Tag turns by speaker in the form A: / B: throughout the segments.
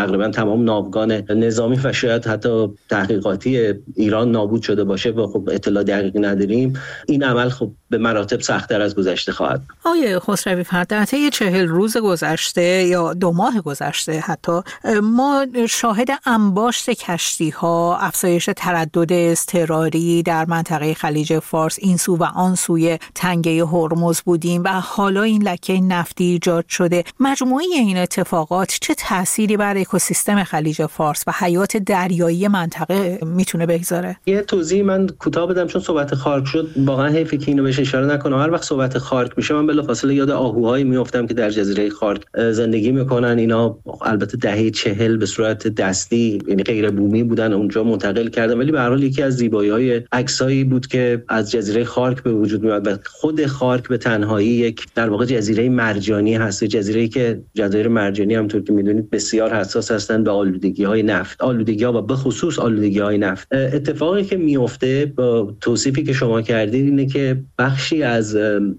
A: تقریبا تمام ناوگان نظامی و شاید حتی تحقیقاتی ایران نابود شده باشه و خب اطلاع دقیقی نداریم، این عمل خب به مراتب سخت‌تر از گذشته خواهد.
B: آقای خسروی فرد، در طی 40 روز گذشته یا 2 ماه گذشته حتی ما شاهد انباشت کشتی‌ها، افزایش تردد اضطراری در منطقه خلیج فارس این سو و آن سوی تنگه هرمز بودیم و حالا این لکه نفتی ایجاد شده. مجموعه این اتفاقات چه تأثیری بر اکوسیستم خلیج فارس و حیات دریایی منطقه میتونه بگذاره؟
A: یه توضیح من کوتاه بدم چون صحبت خارک شد، واقعا حیفه که اینو بهش اشاره نکنم. هر وقت صحبت خارک میشه من بلافاصله یاد آهوهایی میافتم که در جزیره خارک زندگی میکنن. اینا البته دهه 40 به صورت دستی یعنی غیر بومی بودن اونجا منتقل کردن، ولی به هر حال یکی از زیبایی‌های عکسایی بود که از جزیره خارک به وجود میاد و خود خارک به تنهایی یک در واقع جزیره مرجانی هست. جزیره‌ای که جزایر مرجانی همونطور که میدونید بسیار حساس هستند به آلودگی‌های نفت، آلودگی‌ها و به خصوص آلودگی‌های نفت. اتفاقی که میفته با توصیفی که شما کردید اینه که بخشی از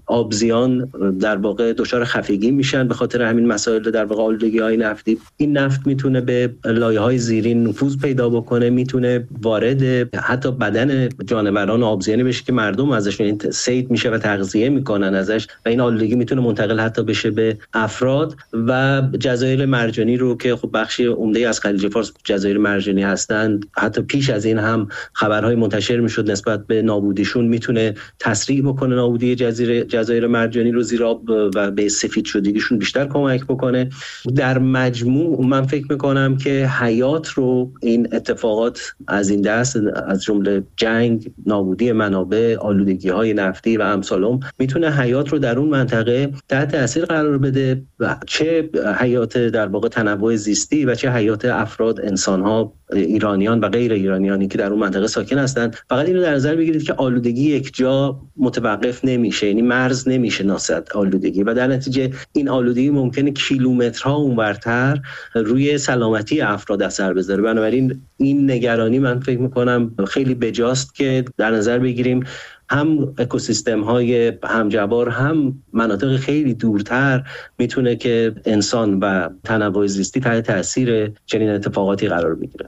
A: آبزیان در واقع دچار خفگی میشن به خاطر همین مسائل در واقع آلودگی‌های نفتی. این نفت میتونه به لایه‌های زیرین نفوذ پیدا بکنه، میتونه وارد حتی بدن جانوران و آبزیانی بشه که مردم ازشون صید میشه و تغذیه میکنن ازش و این آلودگی میتونه منتقل حتی بشه به افراد. و جزایر مرجانی رو که خب بخشی عمده از خلیج فارس جزایر مرجانی هستند، حتی پیش از این هم خبرهای منتشر میشد نسبت به نابودیشون، میتونه تسریع بکنه نابودی جزایر مرجانی رو، زیرا و به سفید شدگیشون بیشتر کمک بکنه. در مجموع من فکر میکنم که حیات رو این اتفاقات از این دست از جمله جنگ، نابودی منابع، آلودگی‌های نفتی و امثالهم میتونه حیات رو در اون منطقه تحت تاثیر قرار بده، و چه حیات در واقع تنوع زیستی و چه حیات افراد، انسان‌ها، ایرانیان و غیر ایرانیانی که در اون منطقه ساکن هستند. فقط اینو در نظر بگیرید که آلودگی یک جا متوقف نمیشه، یعنی مرز نمیشناسد آلودگی و در نتیجه این آلودگی ممکنه کیلومترها اونورتر روی سلامتی افراد اثر بذاره. بنابراین این نگرانی من فکر می‌کنم خیلی بجاست که در نظر بگیریم هم اکوسیستم های همجوار هم مناطق خیلی دورتر میتونه که انسان و تنوع زیستی تحت تاثیر چنین اتفاقاتی قرار بگیره.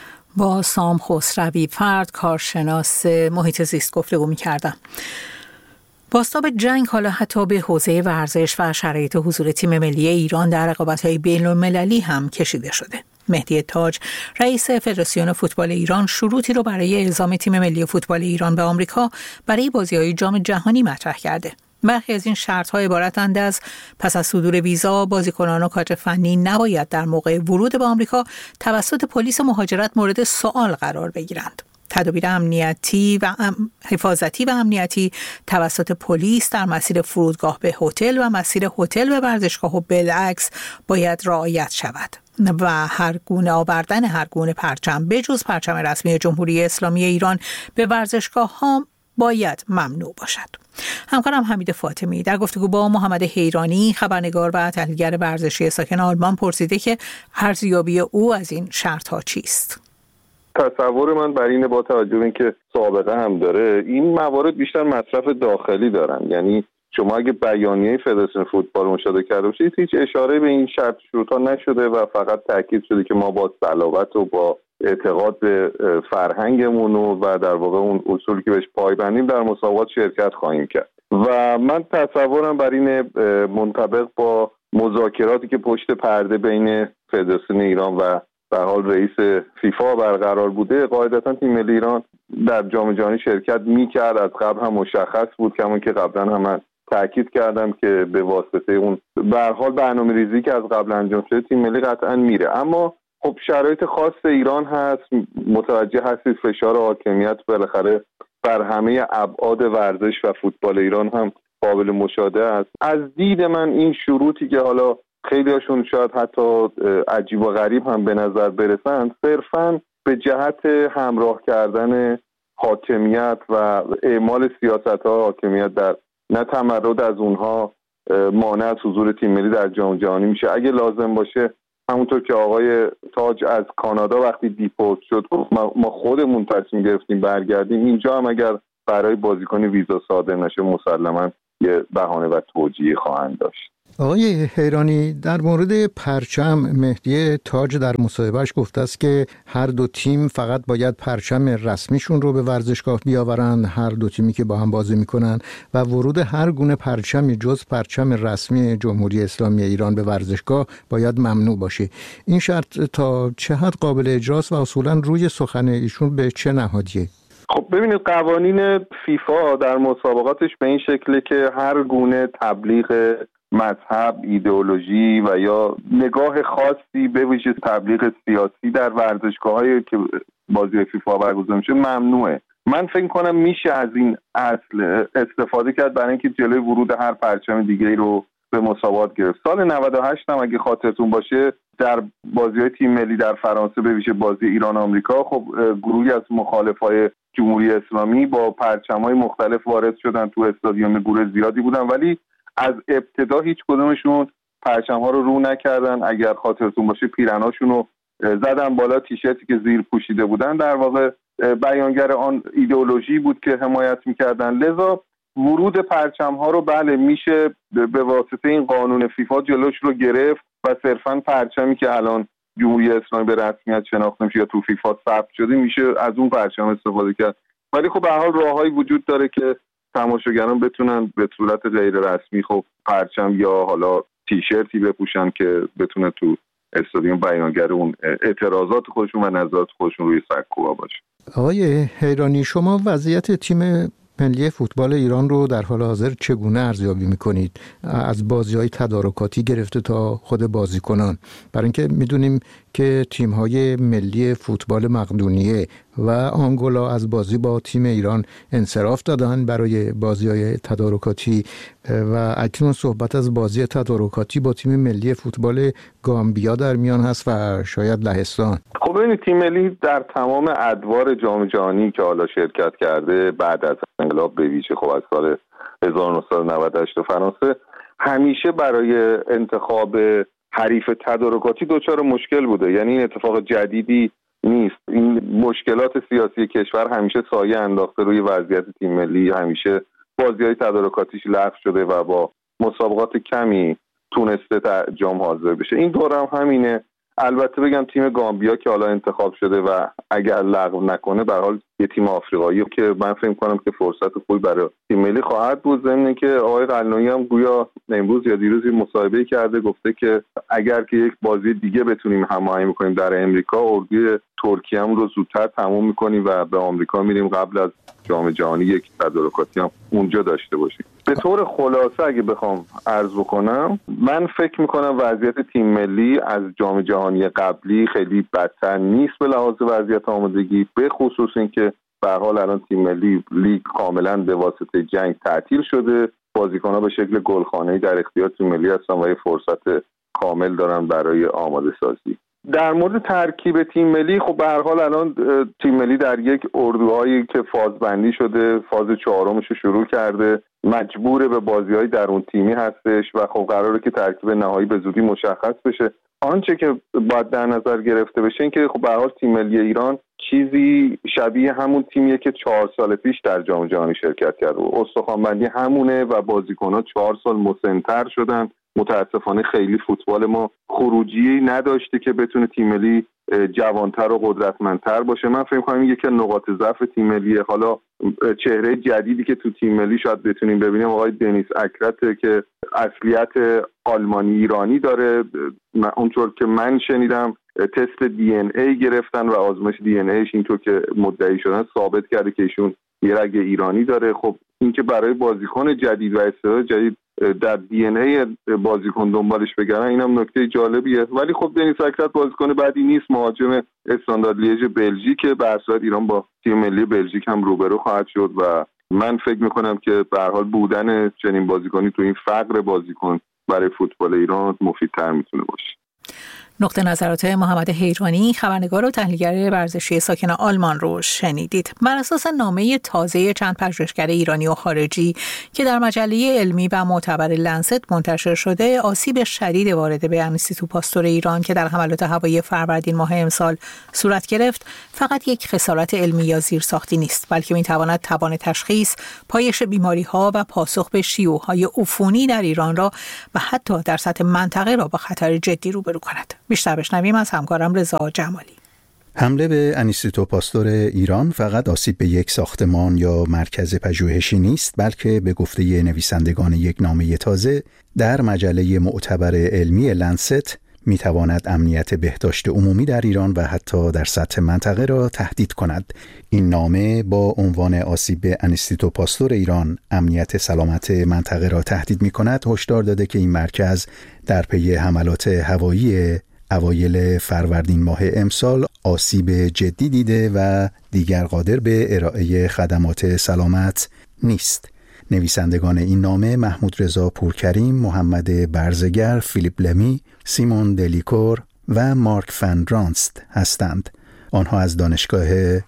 B: با سام خسروی فرد، کارشناس محیط زیست گفتگو می‌کردم. بازتاب جنگ حالا حتی به حوزه ورزش و شرایط حضور تیم ملی ایران در رقابت‌های بین‌المللی هم کشیده شده. مهدی تاج، رئیس فدراسیون فوتبال ایران، شروطی رو برای اعزام تیم ملی فوتبال ایران به آمریکا برای بازی‌های جام جهانی مطرح کرده. برخی از این شرط‌ها عبارتند از پس از صدور ویزا بازیکنان و کادر فنی نباید در موقع ورود به آمریکا توسط پلیس مهاجرت مورد سوال قرار بگیرند. تدابیر امنیتی و حفاظتی و امنیتی توسط پلیس در مسیر فرودگاه به هتل و مسیر هتل به ورزشگاه و بالعکس باید رعایت شود و هر گونه آوردن هر گونه پرچم بجز پرچم رسمی جمهوری اسلامی ایران به ورزشگاه ها باید ممنوع باشد. همکارم حمید فاطمی در گفتگو با محمد حیرانی، خبرنگار و تحلیلگر ورزشی ساکن آلمان، پرسیده که ارزیابی او از این شرط‌ها چیست؟
C: تصور من بر اینه با توجه به اینکه سابقه هم داره این موارد بیشتر مصرف داخلی دارن. یعنی شما اگه بیانیه فدراسیون فوتبال مشاهده کرده باشید هیچ اشاره به این شرط شروط‌ها نشده و فقط تاکید شده که ما با صلابت و با اعتقاد به فرهنگمون و در واقع اون اصولی که بهش پایبندیم در مسابقات شرکت خواهیم کرد. و من تصورم بر این منطبق با مذاکراتی که پشت پرده بین فدراسیون ایران و به حال رئیس فیفا برقرار بوده، قاعدتا تیم ملی ایران در جام جهانی شرکت می‌کرد. از قبل هم مشخص بود، کما که قبلا هم تاکید کردم که به واسطه اون به هر حال برنامه‌ریزی که از قبل انجام شده تیم ملی قطعا میره. اما خب شرایط خاص ایران هست، متوجه هستید فشار حاکمیت بالاخره بر همه ابعاد ورزش و فوتبال ایران هم قابل مشاهده است. از دید من این شروطی که حالا خیلی هاشون شاید حتی عجیب و غریب هم به نظر برسند صرفاً به جهت همراه کردن حاکمیت و اعمال سیاست‌ها حاکمیت در نه تمرد از اونها مانع از حضور تیم ملی در جام جهانی میشه. اگه لازم باشه همونطور که آقای تاج از کانادا وقتی دیپورت شد ما خودمون تصمیم گرفتیم برگردیم، اینجا هم اگر برای بازیکن ویزا صادر نشه مسلماً یه بهانه و توجیه خواهند داشت.
D: آقای حیرانی، در مورد پرچم مهدی تاج در مصاحبهش گفته است که هر دو تیم فقط باید پرچم رسمیشون رو به ورزشگاه بیاورن، هر دو تیمی که با هم بازی میکنن، و ورود هر گونه پرچمی جز پرچم رسمی جمهوری اسلامی ایران به ورزشگاه باید ممنوع باشه. این شرط تا چه حد قابل اجراست و اصولا روی سخن ایشون به چه نهادیه؟
C: خب ببینید، قوانین فیفا در مسابقاتش به این شکله که هر گونه تبلیغ مذهب، ایدئولوژی و یا نگاه خاصی به ویژه تبلیغ سیاسی در ورزشگاه‌هایی که بازی فیفا برگزار میشه ممنوعه. من فکر کنم میشه از این اصل استفاده کرد برای اینکه جلوی ورود هر پرچم دیگه‌ای رو به مسابقات گرفت. سال 98 هم اگه خاطرتون باشه در بازی‌های تیم ملی در فرانسه به ویژه بازی ایران آمریکا، خب گروهی از مخالفای جمهوری اسلامی با پرچم‌های مختلف وارد شدن تو استادیوم، گروه زیادی بودن ولی از ابتدا هیچ کدومشون پرچم‌ها رو نکردن. اگر خاطرتون باشه پیرناشون رو زدن بالا، تیشرتی که زیر پوشیده بودن در واقع بیانگر آن ایدئولوژی بود که حمایت می‌کردن. لذا ورود پرچم‌ها رو بله میشه به واسطه این قانون فیفا جلوش رو گرفت و صرفاً پرچمی که الان جمهوری اسلامی به رسمیت شناخته میشه یا تو فیفا ثبت شده میشه از اون پرچم استفاده کرد. ولی خب به هر حال راههایی وجود داره که تماشاگران بتونن به صورت غیر رسمی خب پرچم یا حالا تیشرتی بپوشن که بتونه تو استادیوم بیانگر اون اعتراضات خودشون و نظرات خودشون روی سکوها باشه.
D: آقای حیرانی، شما وضعیت تیم ملی فوتبال ایران رو در حال حاضر چگونه ارزیابی می‌کنید؟ از بازی‌های تدارکاتی گرفته تا خود بازیکنان، برای اینکه می‌دونیم که تیم‌های ملی فوتبال مقدونیه و آنگولا از بازی با تیم ایران انصراف دادن برای بازی‌های تدارکاتی و اکنون صحبت از بازی تدارکاتی با تیم ملی فوتبال گامبیا در میان هست و شاید لهستان.
C: خب ببینید، تیم ملی در تمام ادوار جام جهانی که حالا شرکت کرده بعد از انقلاب به ویژه خب از سال 1998 فرانسه همیشه برای انتخاب حریف تدارکاتی دچار مشکل بوده. یعنی این اتفاق جدیدی نیست. این مشکلات سیاسی کشور همیشه سایه انداخته روی وضعیت تیم ملی، همیشه بازی‌های تدارکاتیش لغو شده و با مسابقات کمی تونسته در جام حاضر بشه. این دوره هم همینه. البته بگم تیم گامبیا که حالا انتخاب شده و اگر لغو نکنه به هر حال یه تیم آفریقایی که من فکر کنم که فرصت خوبی برای تیم ملی خواهد بود. ضمن که آقای قلنویی هم گویا امروز یا دیروز مصاحبه کرده، گفته که اگر که یک بازی دیگه بتونیم هماهنگ کنیم در امریکا، اردوی ترکیه هم رو زودتر تموم می‌کنیم و به آمریکا میریم قبل از جام جهانی یک تدارکاتی هم اونجا داشته باشیم. به طور خلاصه اگه بخوام عرض بکنم، من فکر میکنم وضعیت تیم ملی از جام جهانی قبلی خیلی بدتر نیست به لحاظ وضعیت آمادگی، به خصوص اینکه به هر حال الان تیم ملی لیگ کاملا به واسطه جنگ تعطیل شده، بازیکن‌ها به شکل گلخانه‌ای در اختیار تیم ملی هستن و یه فرصت کامل دارن برای آماده سازی. در مورد ترکیب تیم ملی، خب به هر حال الان تیم ملی در یک اردوهایی که فازبندی شده، فاز چهارمش رو شروع کرده، مجبور به بازی‌های درون تیمی هستش و خب قراره که ترکیب نهایی به زودی مشخص بشه. آنچه که باید در نظر گرفته بشه این که خب به هر حال تیم ملی ایران چیزی شبیه همون تیمیه که 4 سال پیش در جام جهانی شرکت کرد و استخوان‌بندی همونه و بازیکن‌ها 4 سال مسن‌تر شدن. متاسفانه خیلی فوتبال ما خروجی نداشته که بتونه تیم ملی جوانتر و قدرتمندتر باشه. من فکر می‌کنم یکی از نقاط ضعف تیم ملی، حالا چهره جدیدی که تو تیم ملی شاید بتونیم ببینیم آقای دنیس اکرته که اصلیت آلمانی ایرانی داره. اونطور که من شنیدم تست دی ان ای گرفتن و آزمایش دی ان ایش اینطور که مدعی شدن ثابت کرده که ایشون یه رگ ایرانی داره. خب این که برای بازیکن جدید و استعداد جدید در دی ان ای بازیکن دنبالش بگردن اینم نکته جالبیه. ولی خب دنیس اکرت بازیکن بعدی نیست، مهاجم استاندارد لیژ بلژیک، به هر صورت ایران با تیم ملی بلژیک هم روبرو خواهد شد و من فکر میکنم که به هر حال بودن چنین بازیکنی تو این فقر بازیکن برای فوتبال ایران مفیدتر میتونه باشه.
B: نقطه نظرات محمد حیرانی، خبرنگار و تحلیلگر ورزشی ساکن آلمان رو شنیدید. بر اساس نامه تازه چند پژوهشگر ایرانی و خارجی که در مجله علمی و معتبر لنست منتشر شده، آسیب شدید وارد به انستیتو پاستور ایران که در حملات هوایی فروردین ماه امسال صورت گرفت فقط یک خسارت علمی یا زیرساختی نیست، بلکه می‌تواند توان تشخیص، پایش بیماری‌ها و پاسخ به شیوع‌های عفونی در ایران را و حتی در سطح منطقه را با خطر جدی روبرو کند. بیشتر بشنویم از همکارم رضا جمالی.
E: حمله به انستیتو پاستور ایران فقط آسیب به یک ساختمان یا مرکز پژوهشی نیست، بلکه به گفته نویسندگان یک نامه تازه در مجله معتبر علمی لنست میتواند امنیت بهداشت عمومی در ایران و حتی در سطح منطقه را تهدید کند. این نامه با عنوان آسیب به انستیتو پاستور ایران امنیت سلامت منطقه را تهدید میکند هشدار داده که این مرکز در پی حملات هوایی اوایل فروردین ماه امسال آسیب جدی دیده و دیگر قادر به ارائه خدمات سلامت نیست. نویسندگان این نامه محمود رضا پورکریم، محمد برزگر، فیلیپ لمی، سیمون دلیکور و مارک فن رانست هستند. آنها از دانشگاه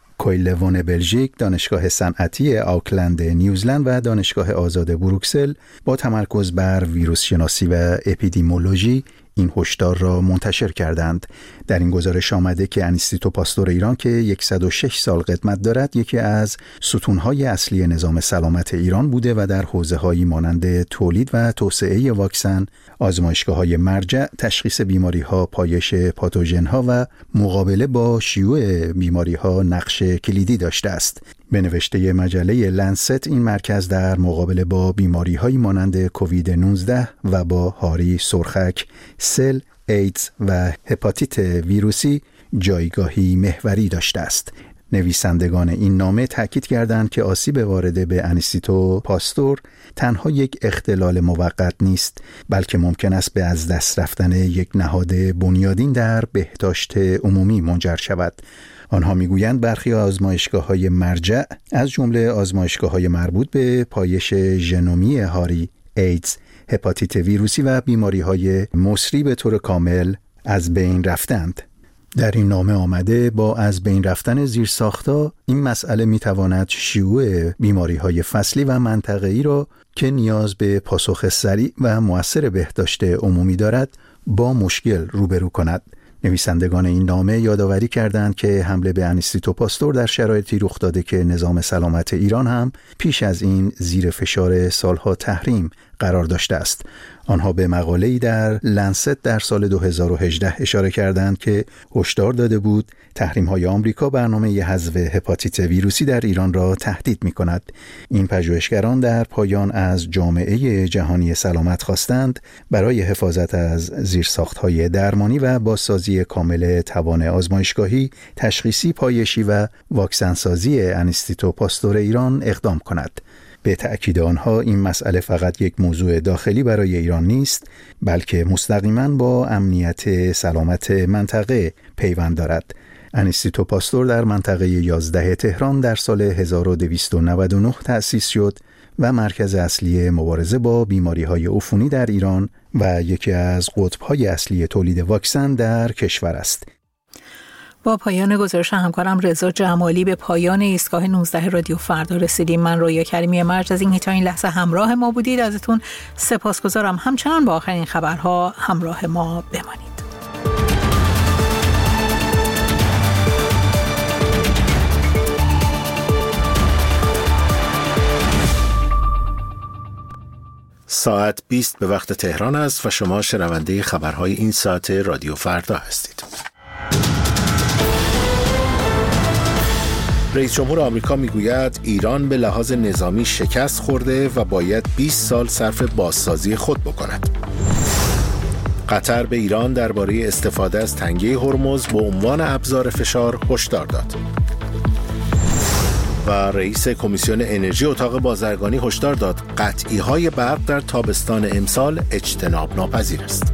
E: کویلون بلژیک، دانشگاه صنعتی آکلند نیوزلند و دانشگاه آزاد بروکسل با تمرکز بر ویروس شناسی و اپیدیمولوژی این هشدار را منتشر کردند. در این گزارش آمده که انستیتو پاستور ایران که 106 سال قدمت دارد یکی از ستونهای اصلی نظام سلامت ایران بوده و در حوزه‌هایی مانند تولید و توسعه واکسن، آزمایشگاه‌های مرجع، تشخیص بیماری‌ها، پایش پاتوژن‌ها و مقابله با شیوع بیماری‌ها نقش کلیدی داشته است. به نوشته مجله لنست این مرکز در مقابله با بیماری‌هایی مانند کووید 19 و با هاری سرخک، سل، ایدز و هپاتیت ویروسی جایگاهی محوری داشته است. نویسندگان این نامه تاکید کردند که آسیب وارده به انستیتو پاستور تنها یک اختلال موقت نیست، بلکه ممکن است به از دست رفتن یک نهاد بنیادین در بهداشت عمومی منجر شود. آنها میگویند برخی آزمایشگاه‌های مرجع از جمله آزمایشگاه‌های مربوط به پایش ژنومی هاری، ایدز، هپاتیت ویروسی و بیماری‌های مسری به طور کامل از بین رفتند. در این نامه آمده با از بین رفتن زیرساخت‌ها این مسئله میتواند شیوع بیماری‌های فصلی و منطقه‌ای را که نیاز به پاسخ سریع و مؤثر بهداشت عمومی دارد با مشکل روبرو کند. نویسندگان این نامه یادآوری کردند که حمله به انستیتو پاستور در شرایطی رخ داده که نظام سلامت ایران هم پیش از این زیر فشار سالها تحریم قرار داشته است. آنها به مقاله‌ای در لنست در سال 2018 اشاره کردند که هشدار داده بود تحریم‌های آمریکا برنامه حذف هپاتیت ویروسی در ایران را تهدید می‌کند. این پژوهشگران در پایان از جامعه جهانی سلامت خواستند برای حفاظت از زیرساخت‌های درمانی و بازسازی کامل توان آزمایشگاهی، تشخیصی، پایشی و واکسنسازی انستیتو پاستور ایران اقدام کند. به تأکید آنها این مسئله فقط یک موضوع داخلی برای ایران نیست، بلکه مستقیما با امنیت سلامت منطقه پیوند دارد. انستیتو پاستور در منطقه 11 تهران در سال 1299 تأسیس شد و مرکز اصلی مبارزه با بیماری‌های عفونی در ایران و یکی از قطب‌های اصلی تولید واکسن در کشور است.
B: با پایان گزارش همکارم رضا جمالی به پایان ایستگاه 19 رادیو فردا رسیدیم. من رویا کریمی مرج از اینکه تا این لحظه همراه ما بودید ازتون سپاسگزارم. همچنان با آخرین خبرها همراه ما بمانید.
F: ساعت 20 به وقت تهران است و شما شنونده خبرهای این ساعت رادیو فردا هستید. رئیس جمهور آمریکا میگوید ایران به لحاظ نظامی شکست خورده و باید 20 سال صرف بازسازی خود بکند. قطر به ایران درباره استفاده از تنگه هرمز به عنوان ابزار فشار هشدار داد. و رئیس کمیسیون انرژی اتاق بازرگانی هشدار داد قطعی‌های برق در تابستان امسال اجتناب ناپذیر است.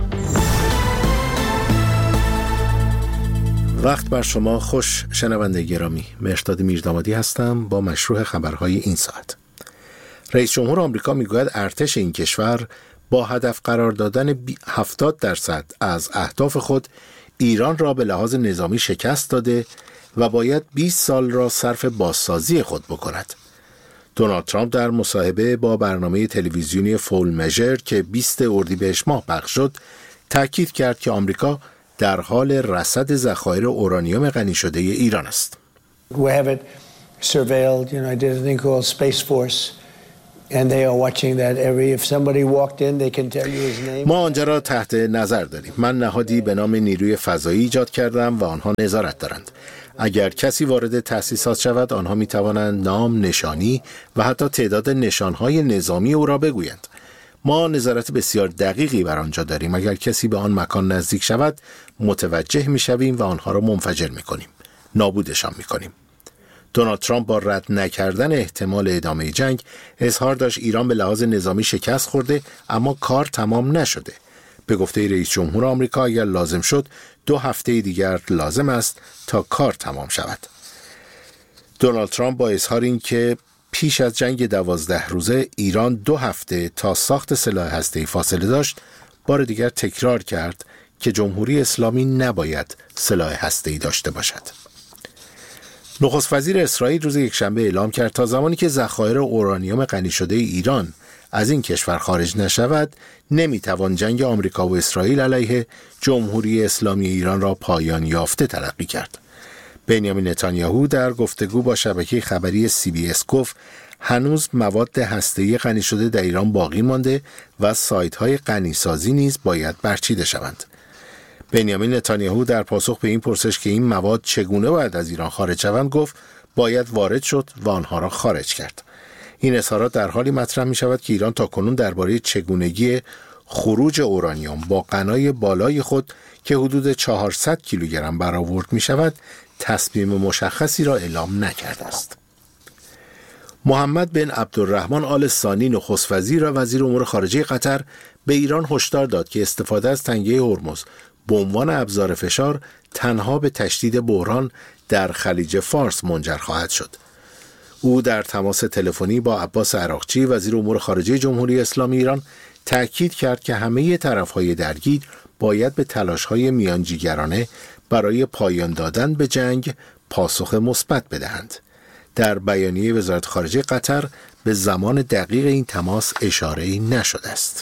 F: وقت بر شما خوش شنونده گرامی. مهرداد میردامادی هستم با مشروع خبرهای این ساعت. رئیس جمهور آمریکا میگوید ارتش این کشور با هدف قرار دادن 70% از اهداف خود ایران را به لحاظ نظامی شکست داده و باید 20 سال را صرف بازسازی خود بکند. دونالد ترامپ در مصاحبه با برنامه تلویزیونی فول مژر که 20 اردیبهشت ماه پخش شد، تاکید کرد که آمریکا در حال رصد ذخایر اورانیوم غنی شده ایران است.
G: We have it surveilled. I did a thing called Space Force. And they are watching that if somebody walked in, they can tell you his name.
F: ما آنجا را تحت نظر داریم. من نهادی به نام نیروی فضایی ایجاد کردم و آنها نظارت دارند. اگر کسی وارد تأسیسات شود، آنها می توانند نام، نشانی و حتی تعداد نشانهای نظامی او را بگویند. ما نظارت بسیار دقیقی بر آنجا داریم. اگر کسی به آن مکان نزدیک شود، متوجه می شویم و آنها را منفجر می کنیم. نابودشان می کنیم. دونالد ترامپ با رد نکردن احتمال ادامه جنگ اظهار داشت ایران به لحاظ نظامی شکست خورده اما کار تمام نشده. به گفته رئیس جمهور آمریکا اگر لازم شد 2 هفته دیگر لازم است تا کار تمام شود. دونالد ترامپ با اظهار این که پیش از جنگ 12 روزه ایران 2 هفته تا ساخت سلاح هسته‌ای فاصله داشت، بار دیگر تکرار کرد که جمهوری اسلامی نباید سلاح هسته‌ای داشته باشد. نخست وزیر اسرائیل روز یکشنبه اعلام کرد تا زمانی که ذخایر اورانیوم غنی شده ایران از این کشور خارج نشود، نمیتوان جنگ آمریکا و اسرائیل علیه جمهوری اسلامی ایران را پایان یافته تلقی کرد. بنیامین نتانیاهو در گفتگو با شبکه خبری CBS گفت هنوز مواد هسته‌ای غنی شده در ایران باقی مانده و سایت‌های غنیسازی نیز باید برچیده شوند. بنیامین نتانیاهو در پاسخ به این پرسش که این مواد چگونه باید از ایران خارج شوند گفت باید وارد شد و آنها را خارج کرد. این اظهارات در حالی مطرح می شود که ایران تاکنون درباره چگونگی خروج اورانیوم با غنای بالای خود که حدود 400 کیلوگرم برآورد می شود تصمیم مشخصی را اعلام نکرده است. محمد بن عبدالرحمن آل ثانی نخست وزیر و وزیر امور خارجه قطر به ایران هشدار داد که استفاده از تنگه هرمز به عنوان ابزار فشار تنها به تشدید بحران در خلیج فارس منجر خواهد شد. او در تماس تلفنی با عباس عراقچی وزیر امور خارجه جمهوری اسلامی ایران تأکید کرد که همه طرف‌های درگیر باید به تلاش‌های میانجیگرانه برای پایان دادن به جنگ پاسخ مثبت بدهند. در بیانیه وزارت خارجه قطر به زمان دقیق این تماس اشاره‌ای نشده است.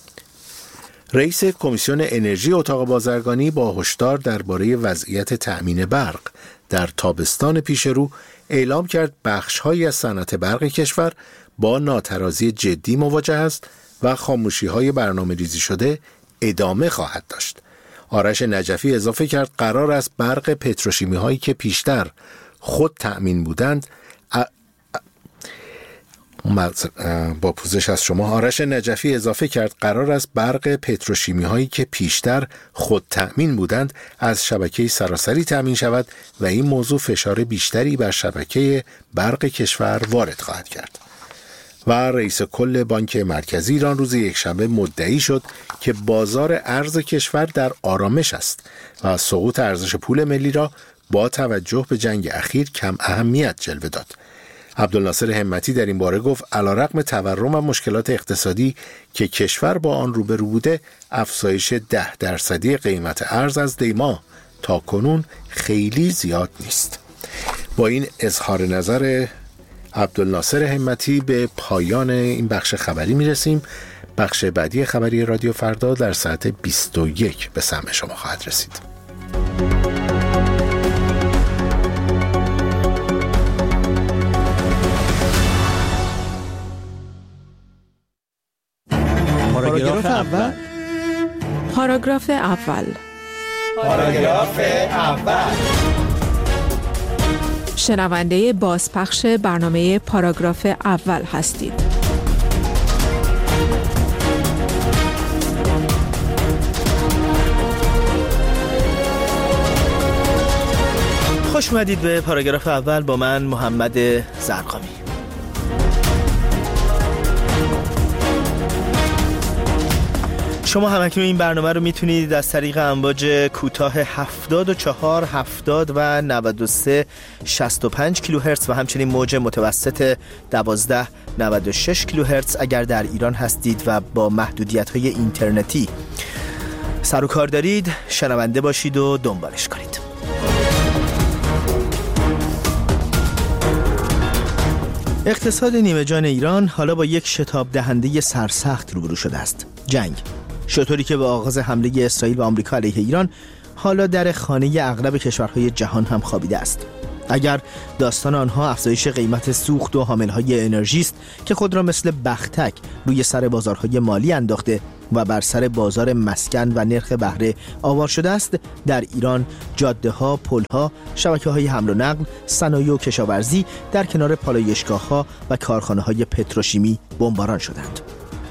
F: رئیس کمیسیون انرژی اتاق بازرگانی با هشدار درباره وضعیت تأمین برق در تابستان پیش رو اعلام کرد بخش‌هایی از صنعت برق کشور با ناترازی جدی مواجه است و خاموشی‌های برنامه‌ریزی شده ادامه خواهد داشت. آرش نجفی اضافه کرد قرار است برق پتروشیمی‌هایی که پیشتر خود تأمین بودند با پوزش از شما آرش نجفی اضافه کرد قرار است برق پتروشیمی هایی که پیشتر خود تأمین بودند از شبکه سراسری تأمین شود و این موضوع فشار بیشتری بر شبکه برق کشور وارد خواهد کرد. و رئیس کل بانک مرکزی ایران روز یکشنبه مدعی شد که بازار ارز کشور در آرامش است و سقوط ارزش پول ملی را با توجه به جنگ اخیر کم اهمیت جلوه داد. عبدالناصر همتی در این باره گفت علیرغم تورم و مشکلات اقتصادی که کشور با آن روبرو بوده، افزایش 10% قیمت ارز از دیما تا کنون خیلی زیاد نیست. با این اظهار نظر عبدالناصر همتی به پایان این بخش خبری میرسیم. بخش بعدی خبری رادیو فردا در ساعت 21 به سمع شما خواهد رسید.
H: پاراگراف اول.
I: پاراگراف اول.
H: پاراگراف اول.
I: شنونده بازپخش برنامه پاراگراف اول هستید.
H: خوش اومدید به پاراگراف اول با من محمد زرقامی. شما همکنون این برنامه رو میتونید از طریق امواج کوتاه 74 70 و 93 65 کیلوهرتز و همچنین موج متوسط 12 96 کیلوهرتز اگر در ایران هستید و با محدودیت‌های اینترنتی سر و کار دارید، شنونده باشید و دنبالش کنید. اقتصاد نیمه جان ایران حالا با یک شتاب دهنده سرسخت روبرو شده است: جنگ. شطوری که با آغاز حمله اسرائیل و آمریکا علیه ایران حالا در خانه اغلب کشورهای جهان هم خوابیده است. اگر داستان آنها افزایش قیمت سوخت و حاملهای انرژی است که خود را مثل بختک روی سر بازارهای مالی انداخته و بر سر بازار مسکن و نرخ بهره آوار شده است، در ایران جاده‌ها، پل‌ها، شبکه‌های حمل و نقل، صنایع و کشاورزی در کنار پالایشگاه‌ها و کارخانه‌های پتروشیمی بمباران شدند.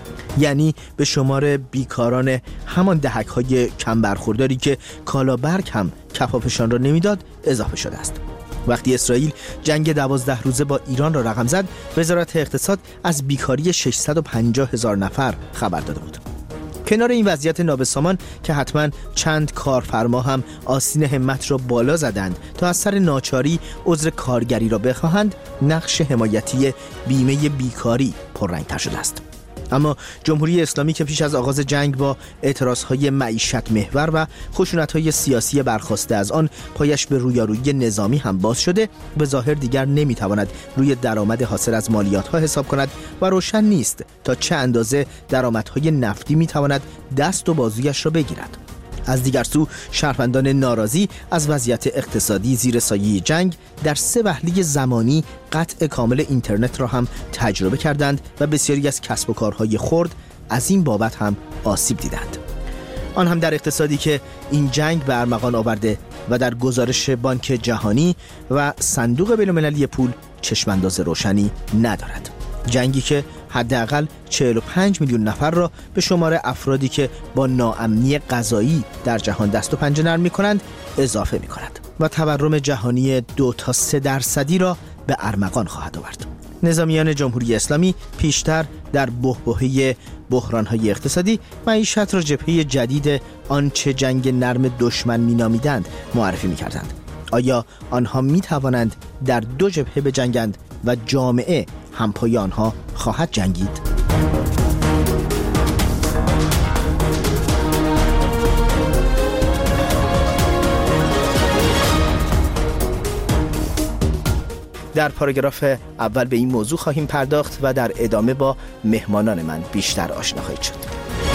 H: یعنی به شمار بیکاران همان دهک‌های کم برخورداری که کالابرگ هم کفافشان را نمیداد اضافه شده است. وقتی اسرائیل جنگ 12 روزه با ایران را رقم زد، وزارت اقتصاد از بیکاری 650,000 نفر خبر داده بود. کنار این وضعیت نابسامان که حتما چند کارفرما هم آستین همت را بالا زدند تا از سر ناچاری عذر کارگری را بخواهند، نقش حمایتی بیمه بیکاری پررنگ‌تر شده است. اما جمهوری اسلامی که پیش از آغاز جنگ با اعتراضهای معیشت محور و خشونت‌های سیاسی برخاسته از آن پایش به رویارویی نظامی هم باز شده، به ظاهر دیگر نمی‌تواند روی درآمد حاصل از مالیات‌ها حساب کند و روشن نیست تا چه اندازه درآمدهای نفتی می‌تواند دست و بازویش را بگیرد. از دیگر سو شهروندان ناراضی از وضعیت اقتصادی زیر سایه جنگ در 3 وهله زمانی قطع کامل اینترنت را هم تجربه کردند و بسیاری از کسب و کارهای خرد از این بابت هم آسیب دیدند. آن هم در اقتصادی که این جنگ به ارمغان آورده و در گزارش بانک جهانی و صندوق بین‌المللی پول چشم‌انداز روشنی ندارد. جنگی که حداقل 45 میلیون نفر را به شمار افرادی که با ناامنی غذایی در جهان دست و پنجه نرم می‌کنند اضافه می‌کند و تورم جهانی 2 تا 3% را به ارمغان خواهد آورد. نظامیان جمهوری اسلامی پیشتر در بحبوحه بحران‌های اقتصادی معیشت را جبهه جدید آنچه جنگ نرم دشمن می‌نامیدند معرفی می‌کردند. آیا آنها می‌توانند در 2 جبهه بجنگند و جامعه همپای آنها خواهد جنگید؟ در پاراگراف اول به این موضوع خواهیم پرداخت و در ادامه با مهمانان من بیشتر آشنا خواهید شد.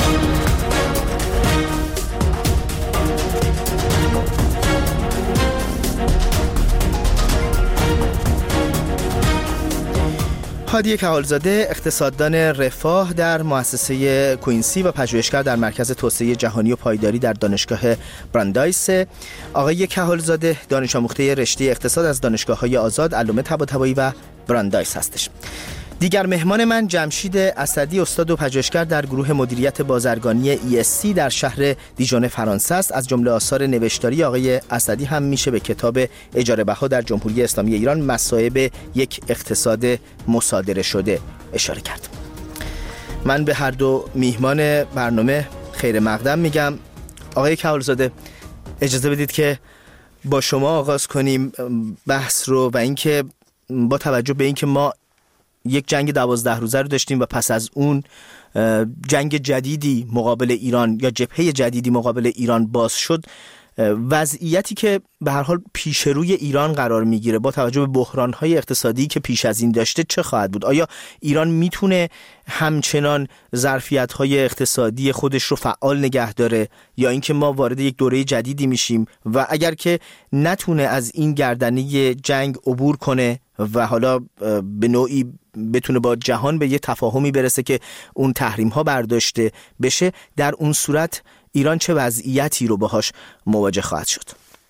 H: هادی کهالزاده، اقتصاددان رفاه در مؤسسه کوینسی و پژوهشگر در مرکز توسعه جهانی و پایداری در دانشگاه براندایس. آقای کهالزاده دانش آموخته رشته اقتصاد از دانشگاه‌های آزاد، علومه طباطبایی و براندایس هستش. دیگر مهمان من جمشید اسدی، استاد و پژوهشگر در گروه مدیریت بازرگانی ESC در شهر دیژون فرانسه است. از جمله آثار نوشتاری آقای اسدی هم میشه به کتاب اجاره بها در جمهوری اسلامی ایران، مصائب یک اقتصاد مصادره شده اشاره کرد. من به هر دو میهمان برنامه خیر مقدم میگم. آقای کهالزاده، اجازه بدید که با شما آغاز کنیم بحث رو و اینکه با توجه به اینکه ما یک جنگ 12 روزه رو داشتیم و پس از اون جنگ جدیدی مقابل ایران یا جبهه جدیدی مقابل ایران باز شد، وضعیتی که به هر حال پیش روی ایران قرار میگیره با توجه به بحران‌های اقتصادی که پیش از این داشته چه خواهد بود؟ آیا ایران میتونه همچنان ظرفیت‌های اقتصادی خودش رو فعال نگه داره یا اینکه ما وارد یک دوره جدیدی میشیم و اگر که نتونه از این گردنه جنگ عبور کنه و حالا به نوعی بتونه با جهان به یه تفاهمی برسه که اون تحریم‌ها برداشته بشه، در اون صورت ایران چه وضعیتی رو باهاش مواجه خواهد شد؟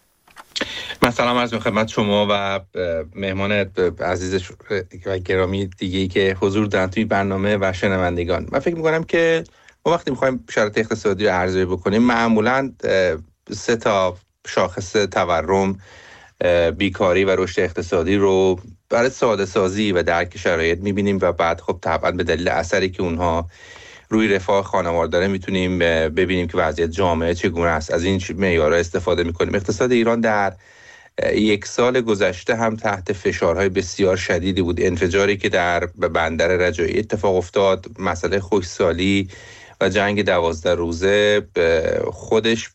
J: من سلام عرض می‌کنم خدمت شما و مهمان عزیز و گرامی دیگه‌ای که حضور دارن توی برنامه و شنوندگان. من فکر می‌کنم که ما وقتی می‌خوایم شرایط اقتصادی رو ارزیابی بکنیم، معمولاً 3 تا شاخص تورم، بیکاری و رشد اقتصادی رو برای ساده سازی و درک شرایط می‌بینیم و بعد خب طبعاً به دلیل اثری که اونها روی رفاه خانوار داره میتونیم ببینیم که وضعیت جامعه چگونه است. از این معیارها استفاده میکنیم. اقتصاد ایران در 1 سال گذشته هم تحت فشارهای بسیار شدیدی بود. انفجاری که در بندر رجایی اتفاق افتاد، مسئله خشکسالی و جنگ 12 روزه خودش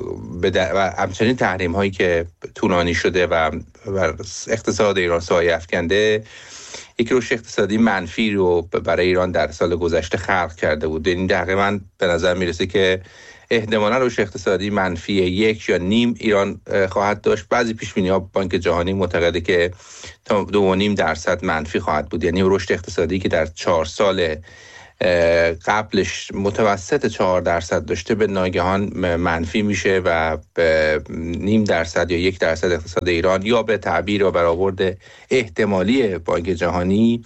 J: و همچنین تحریم هایی که طولانی شده و اقتصاد ایران سایه افکنده یک رشد اقتصادی منفی رو برای ایران در سال گذشته خلق کرده بود. این تقریبا به نظر میرسه که احتمالاً رشد اقتصادی منفی 1 یا نیم ایران خواهد داشت. بعضی پیش‌بینی‌ها بانک جهانی معتقده که تا 2.5% منفی خواهد بود، یعنی رشد اقتصادی که در 4 سال قبلش متوسط 4% داشته به ناگهان منفی میشه و به 0.5% یا 1% اقتصاد ایران یا به تعبیر و برآورد احتمالی بانک جهانی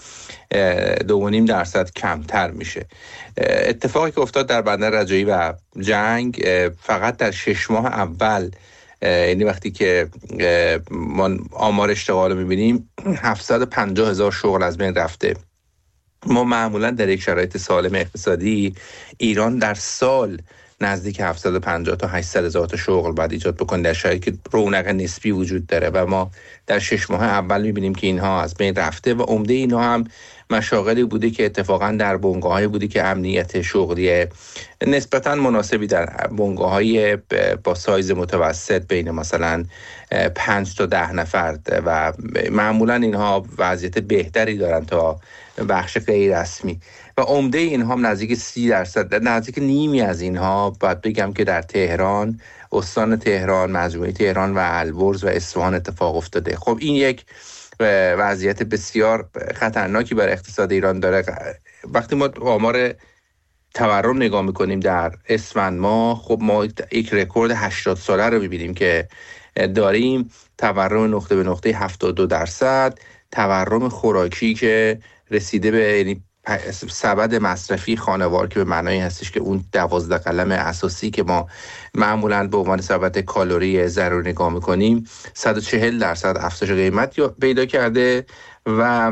J: 2.5% کمتر میشه. اتفاقی که افتاد در بندر رجایی و جنگ فقط در 6 ماه اول، یعنی وقتی که ما آمار اشتغال رو میبینیم 750,000 شغل از بین رفته. ما معمولا در یک شرایط سالم اقتصادی ایران در سال نزدیک 750 تا 800,000 تا شغل باید ایجاد بکنه در شرایطی که رونق نسبی وجود داره و ما در 6 ماه اول میبینیم که اینها از بین رفته و عمده اینها هم مشاغلی بوده که اتفاقا در بنگاه‌های بوده که امنیت شغلی نسبتاً مناسبی در بنگاه‌های با سایز متوسط بین مثلا 5 تا 10 نفر و معمولاً اینها وضعیت بهتری دارن تا بخش غیر رسمی و عمده اینها هم نزدیک 30%، نزدیک نیمی از اینها باید بگم که در تهران، استان تهران، مجموعه تهران و البرز و اصفهان اتفاق افتاده. خب این یک وضعیت بسیار خطرناکی برای اقتصاد ایران داره. وقتی ما آمار تورم نگاه میکنیم در اسفند ماه، خب ما یک رکورد 80 ساله رو میبینیم که داریم. تورم نقطه به نقطه 72%، تورم خوراکی که رسیده به یعنی سبد مصرفی خانوار که به معنای هستش که اون 12 قلم اساسی که ما معمولاً به عنوان سبد کالری ضروری نگاه میکنیم 140% افزایش قیمت پیدا کرده و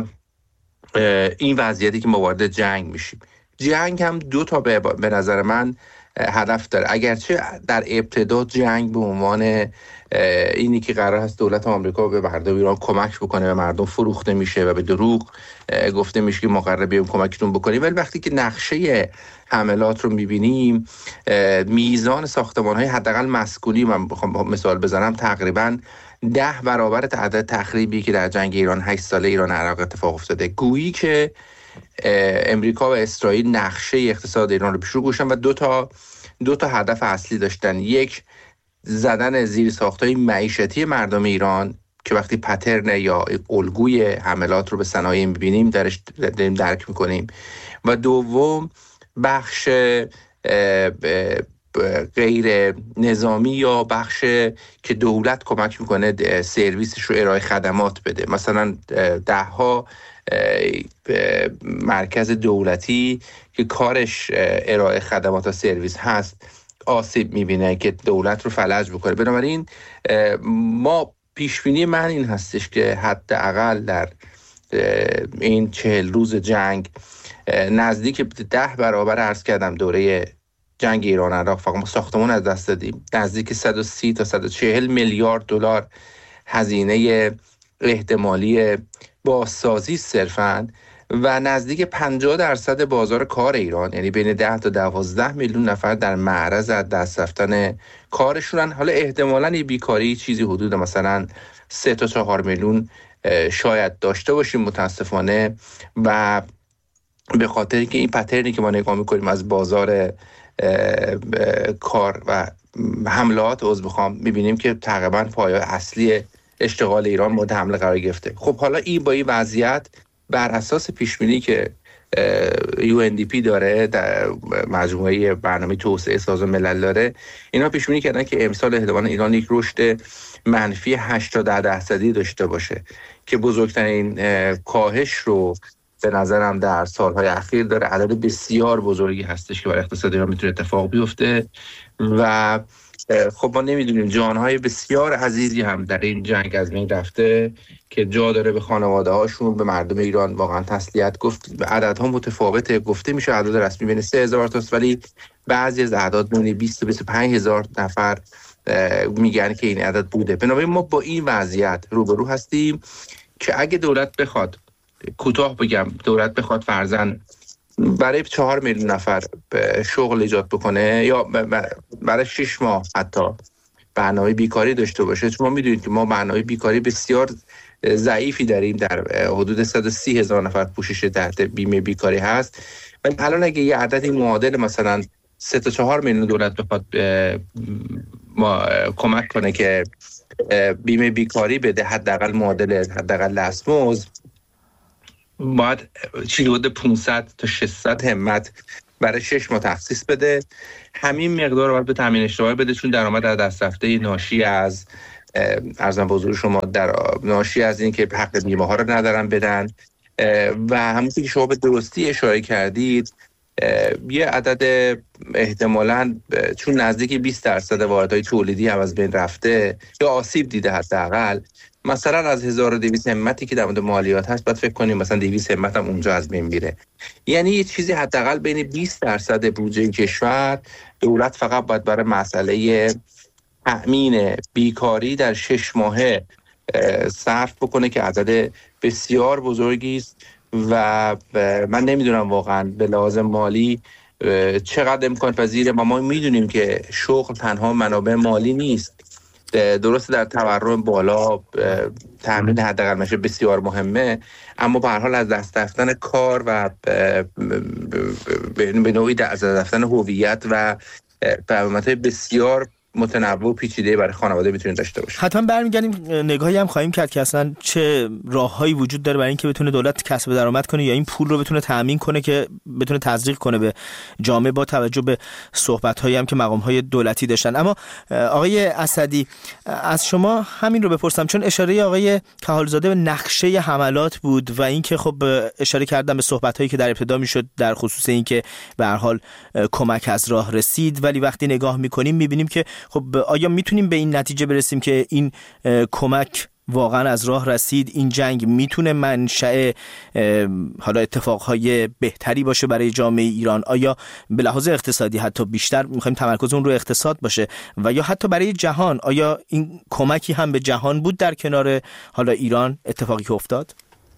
J: این وضعیتی که ما وارد جنگ میشیم. جنگ هم 2 تا به نظر من هدف داره، اگرچه در ابتدا جنگ به عنوان اینی که قرار هست دولت آمریکا به مردم ایران کمک بکنه و مردم فروخته میشه و به دروغ گفته میشه که ما قراره بیایم کمکتون بکنیم، ولی وقتی که نقشه حملات رو میبینیم میزان ساختمان‌های حداقل مسکونی، من بخوام مثال بزنم، تقریباً 10 برابر عدد تخریبی که در جنگ ایران 8 ساله ایران عراق اتفاق افتاده. گویی که امریکا و اسرائیل نقشه اقتصاد ایران رو پیش رو گذاشتن و دو تا هدف اصلی داشتن. یک، زدن زیر ساختای معیشتی مردم ایران که وقتی پترن یا الگوی حملات رو به صنایع می‌بینیم داریم درک می‌کنیم، و دوم بخش غیر نظامی یا بخش که دولت کمک میکنه سرویسش رو ارائه خدمات بده. مثلا 10 مرکز دولتی که کارش ارائه خدمات و سرویس هست آسیب میبینه که دولت رو فلج بکنه. بنابراین ما پیشبینی من این هستش که حداقل در این 40 روز جنگ نزدیک 10 برابر عرض کردم دوره جنگ ایران عراق فقط ما ساختمان از دست دادیم. نزدیک 130 تا 140 میلیارد دلار هزینه احتمالی بازسازی صرفاً و نزدیک 50% بازار کار ایران، یعنی بین 10 تا 12 میلیون نفر در معرض از دست رفتن کارشونن. حالا احتمالاً یه بیکاری چیزی حدود مثلا 3 تا 4 میلیون شاید داشته باشیم متاسفانه، و به خاطر که این پترنی که ما نگاه میکنیم از بازار کار و حملات میبینیم که تقریبا پایه اصلی اشتغال ایران مورد حمله قرار گرفته. خب حالا این با این وضعیت بر اساس پیشبینی که UNDP داره، در مجموعه برنامه توسعه سازمان ملل داره، اینا پیشبینی کردن که امسال احتمالاً ایران یک رشد منفی 8 تا 10% داشته باشه که بزرگترین کاهش رو به نظرم در سالهای اخیر داره. عدد بسیار بزرگی هستش که برای اقتصاد ایران میتونه اتفاق بیفته و خب ما نمیدونیم جانهای بسیار عزیزی هم در این جنگ از بین رفته که جا داره به خانواده هاشون، به مردم ایران واقعا تسلیت گفت. عددها متفاوته، گفته میشه عدد رسمی بین 3000 تاست، ولی بعضی از اعداد بین 20 تا 25000 نفر میگن که این عدد بوده. بنابراین ما با این وضعیت روبرو هستیم که اگه دولت بخواد، کوتاه بگم، دولت بخواد فرضاً برای 4 میلیون نفر شغل ایجاد بکنه یا برای 6 ماه حتی برنامه بیکاری داشته باشه. چون ما میدونید که ما برنامه بیکاری بسیار ضعیفی داریم، در حدود 130,000 نفر پوشش تحت بیمه بیکاری هست. ولی الان اگه یه عددی معادل مثلا 3 تا 4 میلیون دولت بخواد کمک کنه که بیمه بیکاری بده، حداقل معادل حداقل دستمزد، باید چیزی حدود 500 تا 600 همت برای 6 ماه تخصیص بده. همین مقدار رو باید به تامین اجتماعی بده، چون درآمد از دست رفته ناشی از ارزم به حضور شما ناشی از این که حق بیمه ها رو ندارن بدن. و همونطور که شما به درستی اشاره کردید، یه عدد احتمالاً چون نزدیک 20% واردهای تولیدی هم از بین رفته یا آسیب دیده، حداقل مثلا از 1200 همتی که در مورد مالیات هست باید فکر کنیم مثلا 200 همت هم اونجا از بین میره. یعنی یه چیزی حداقل بین 20% بودجه کشور دولت فقط باید برای مسئله تأمین بیکاری در 6 ماهه صرف بکنه که عدد بسیار بزرگی است و من نمیدونم واقعا به لحاظ مالی چقدر امکان پذیره. ما میدونیم که شغل تنها منابع مالی نیست. درسته در تورم بالا تامین حداقل معیشت بسیار مهمه، اما به هر حال از دست رفتن کار و به نوعی از دست رفتن هویت و پیامدهای بسیار متنوع و پیچیده برای خانواده میتونه داشته باشه.
H: حتما برمیگردیم نگاهی هم خواهیم کرد که اصلا چه راههایی وجود داره برای اینکه بتونه دولت کسب درآمد کنه یا این پول رو بتونه تامین کنه که بتونه تزریق کنه به جامعه، با توجه به صحبت‌هایی هم که مقام‌های دولتی داشتن. اما آقای اسدی، از شما همین رو بپرسم، چون اشاره آقای کهالزاده به نقشه حملات بود و اینکه خب اشاره کردم به صحبت‌هایی که در ابتدا میشد در خصوص اینکه به هر حال کمک از راه رسید، ولی وقتی نگاه می‌کنیم می‌بینیم که خب آیا میتونیم به این نتیجه برسیم که این کمک واقعا از راه رسید؟ این جنگ میتونه منشأ حالا اتفاقهای بهتری باشه برای جامعه ایران؟ آیا به لحاظ اقتصادی حتی بیشتر میخوایم تمرکز اون رو اقتصاد باشه و یا حتی برای جهان؟ آیا این کمکی هم به جهان بود در کنار حالا ایران اتفاقی که افتاد؟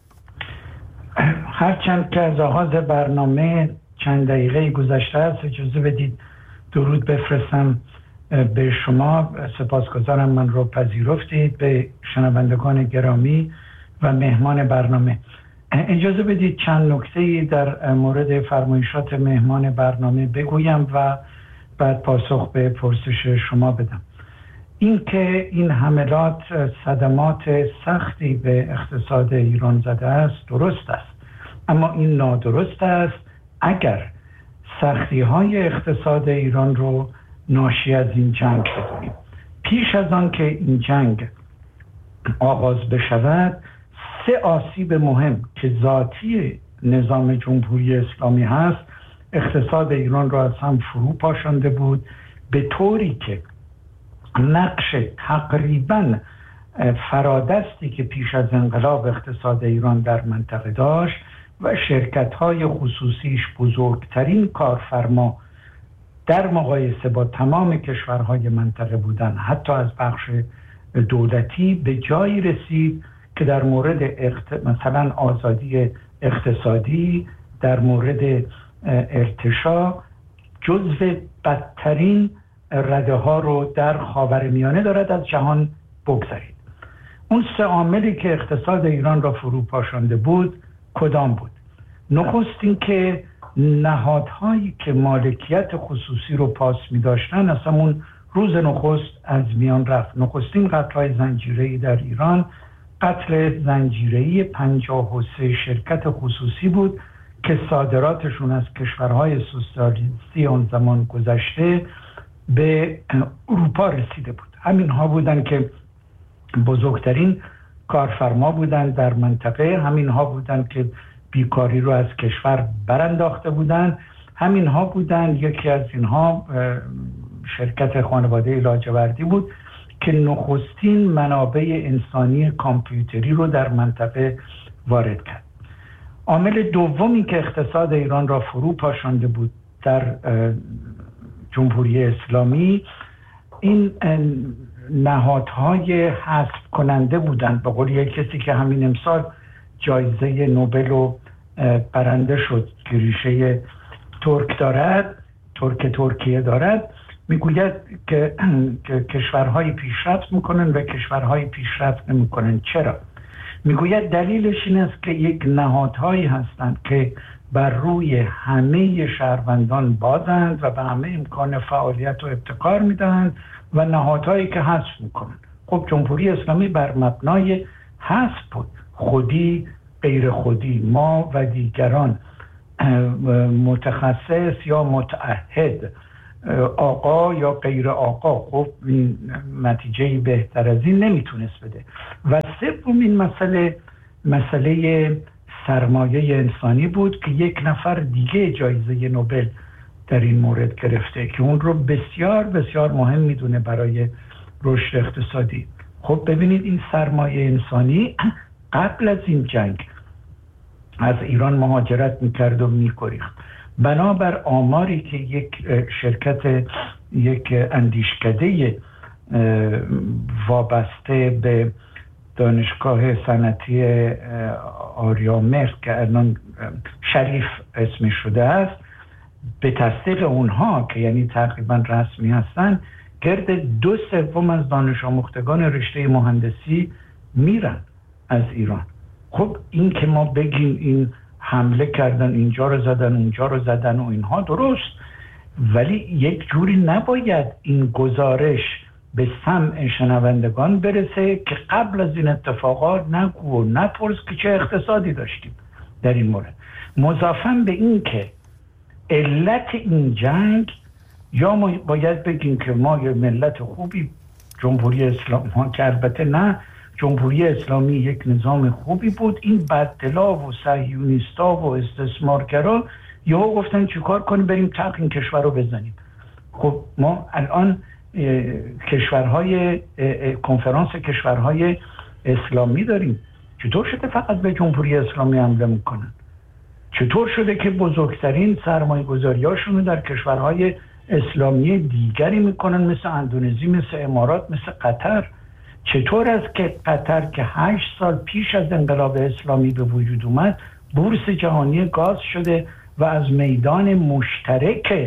K: هرچند که از آغاز برنامه چند دقیقه گذشته است، اجازه بدید درود بفرستم به شما. سپاسگزارم من رو پذیرفتید، به شنوندگان گرامی و مهمان برنامه. اجازه بدید چند نکته‌ای در مورد فرمایشات مهمان برنامه بگویم و بعد پاسخ به پرسش شما بدم. این که این حملات صدمات سختی به اقتصاد ایران زده است درست است، اما این نادرست است اگر سختی‌های اقتصاد ایران رو ناشی از این جنگ بدونیم. پیش از آن که این جنگ آغاز بشود، 3 آسیب مهم که ذاتی نظام جمهوری اسلامی هست اقتصاد ایران را از هم فرو پاشانده بود، به طوری که نقش تقریباً فرادستی که پیش از انقلاب اقتصاد ایران در منطقه داشت و شرکت‌های خصوصیش بزرگترین کارفرما در مقایسه با تمام کشورهای منطقه بودن، حتی از بخش دولتی، به جایی رسید که در مورد مثلا آزادی اقتصادی، در مورد ارتشا جزو بدترین رده ها رو در خاورمیانه دارد از جهان بگذارید. اون 3 عاملی که اقتصاد ایران را فرو پاشانده بود کدام بود؟ نخست این که نهادهایی که مالکیت خصوصی رو پاس می داشتن از همون روز نخست از میان رفت. نخستین قتل‌های زنجیره‌ای در ایران قتل زنجیره‌ای 53 شرکت خصوصی بود که صادراتشون از کشورهای سوسیالیستی اون زمان گذشته به اروپا رسیده بود. همین ها بودن که بزرگترین کارفرما بودن در منطقه، همین ها بودن که بیکاری رو از کشور برانداخته بودن، همین ها بودن. یکی از اینها شرکت خانواده لاجوردی بود که نخستین منابع انسانی کامپیوتری رو در منطقه وارد کرد. عامل دومی که اقتصاد ایران را فرو پاشانده بود در جمهوری اسلامی این نهادهای حذف کننده بودند. به قول یک کسی که همین امسال جایزه نوبل رو برنده شد که ریشه ترک دارد، ترکیه دارد، میگوید که کشورهای پیشرفت میکنن و کشورهای پیشرفت نمیکنن. چرا؟ میگوید دلیلش این است که یک نهادهایی هستند که بر روی همه شهروندان بازند و به همه امکان فعالیت و ابتکار میدهند و نهادهایی که حذف میکنن. خب جمهوری اسلامی بر مبنای حذف بود، خودی غیر خودی، ما و دیگران، متخصص یا متعهد، آقا یا غیر آقا. خب این نتیجه بهتر از این نمیتونست بده. و سومین مسئله سرمایه انسانی بود که یک نفر دیگه جایزه نوبل در این مورد گرفته که اون رو بسیار بسیار مهم میدونه برای رشد اقتصادی. خب ببینید این سرمایه انسانی قبل از این جنگ از ایران مهاجرت میکرد و میگریخت. بنابر آماری که یک اندیشکده وابسته به دانشگاه صنعتی آریامهر که الان شریف اسمش شده است، به تصدیق اونها که یعنی تقریبا رسمی هستن، گرد 2/3 از دانش آموختگان رشته مهندسی میرن از ایران. خب این که ما بگیم این حمله کردن، اینجا رو زدن، اونجا رو زدن و اینها درست، ولی یک جوری نباید این گزارش به سمع شنوندگان برسه که قبل از این اتفاقات نگو و نپرس که چه اقتصادی داشتیم در این مورد. مضافاً به این که علت این جنگ، یا ما باید بگیم که ما یه ملت خوبی، جمهوری اسلامی، ما که البته نه، جمهوری اسلامی یک نظام خوبی بود، این بددلا و صهیونیستا و استثمارگرا یهو گفتن چیکار کنیم، بریم تق این کشور رو بزنیم. خب ما الان کنفرانس کشورهای اسلامی داریم. چطور شده فقط به جمهوری اسلامی حمله میکنن؟ چطور شده که بزرگترین سرمایه گذاریاشون رو در کشورهای اسلامی دیگری میکنن، مثل اندونزی، مثل امارات، مثل قطر؟ چطور است که قطر که 8 سال پیش از انقلاب اسلامی به وجود اومد بورس جهانی گاز شده و از میدان مشترک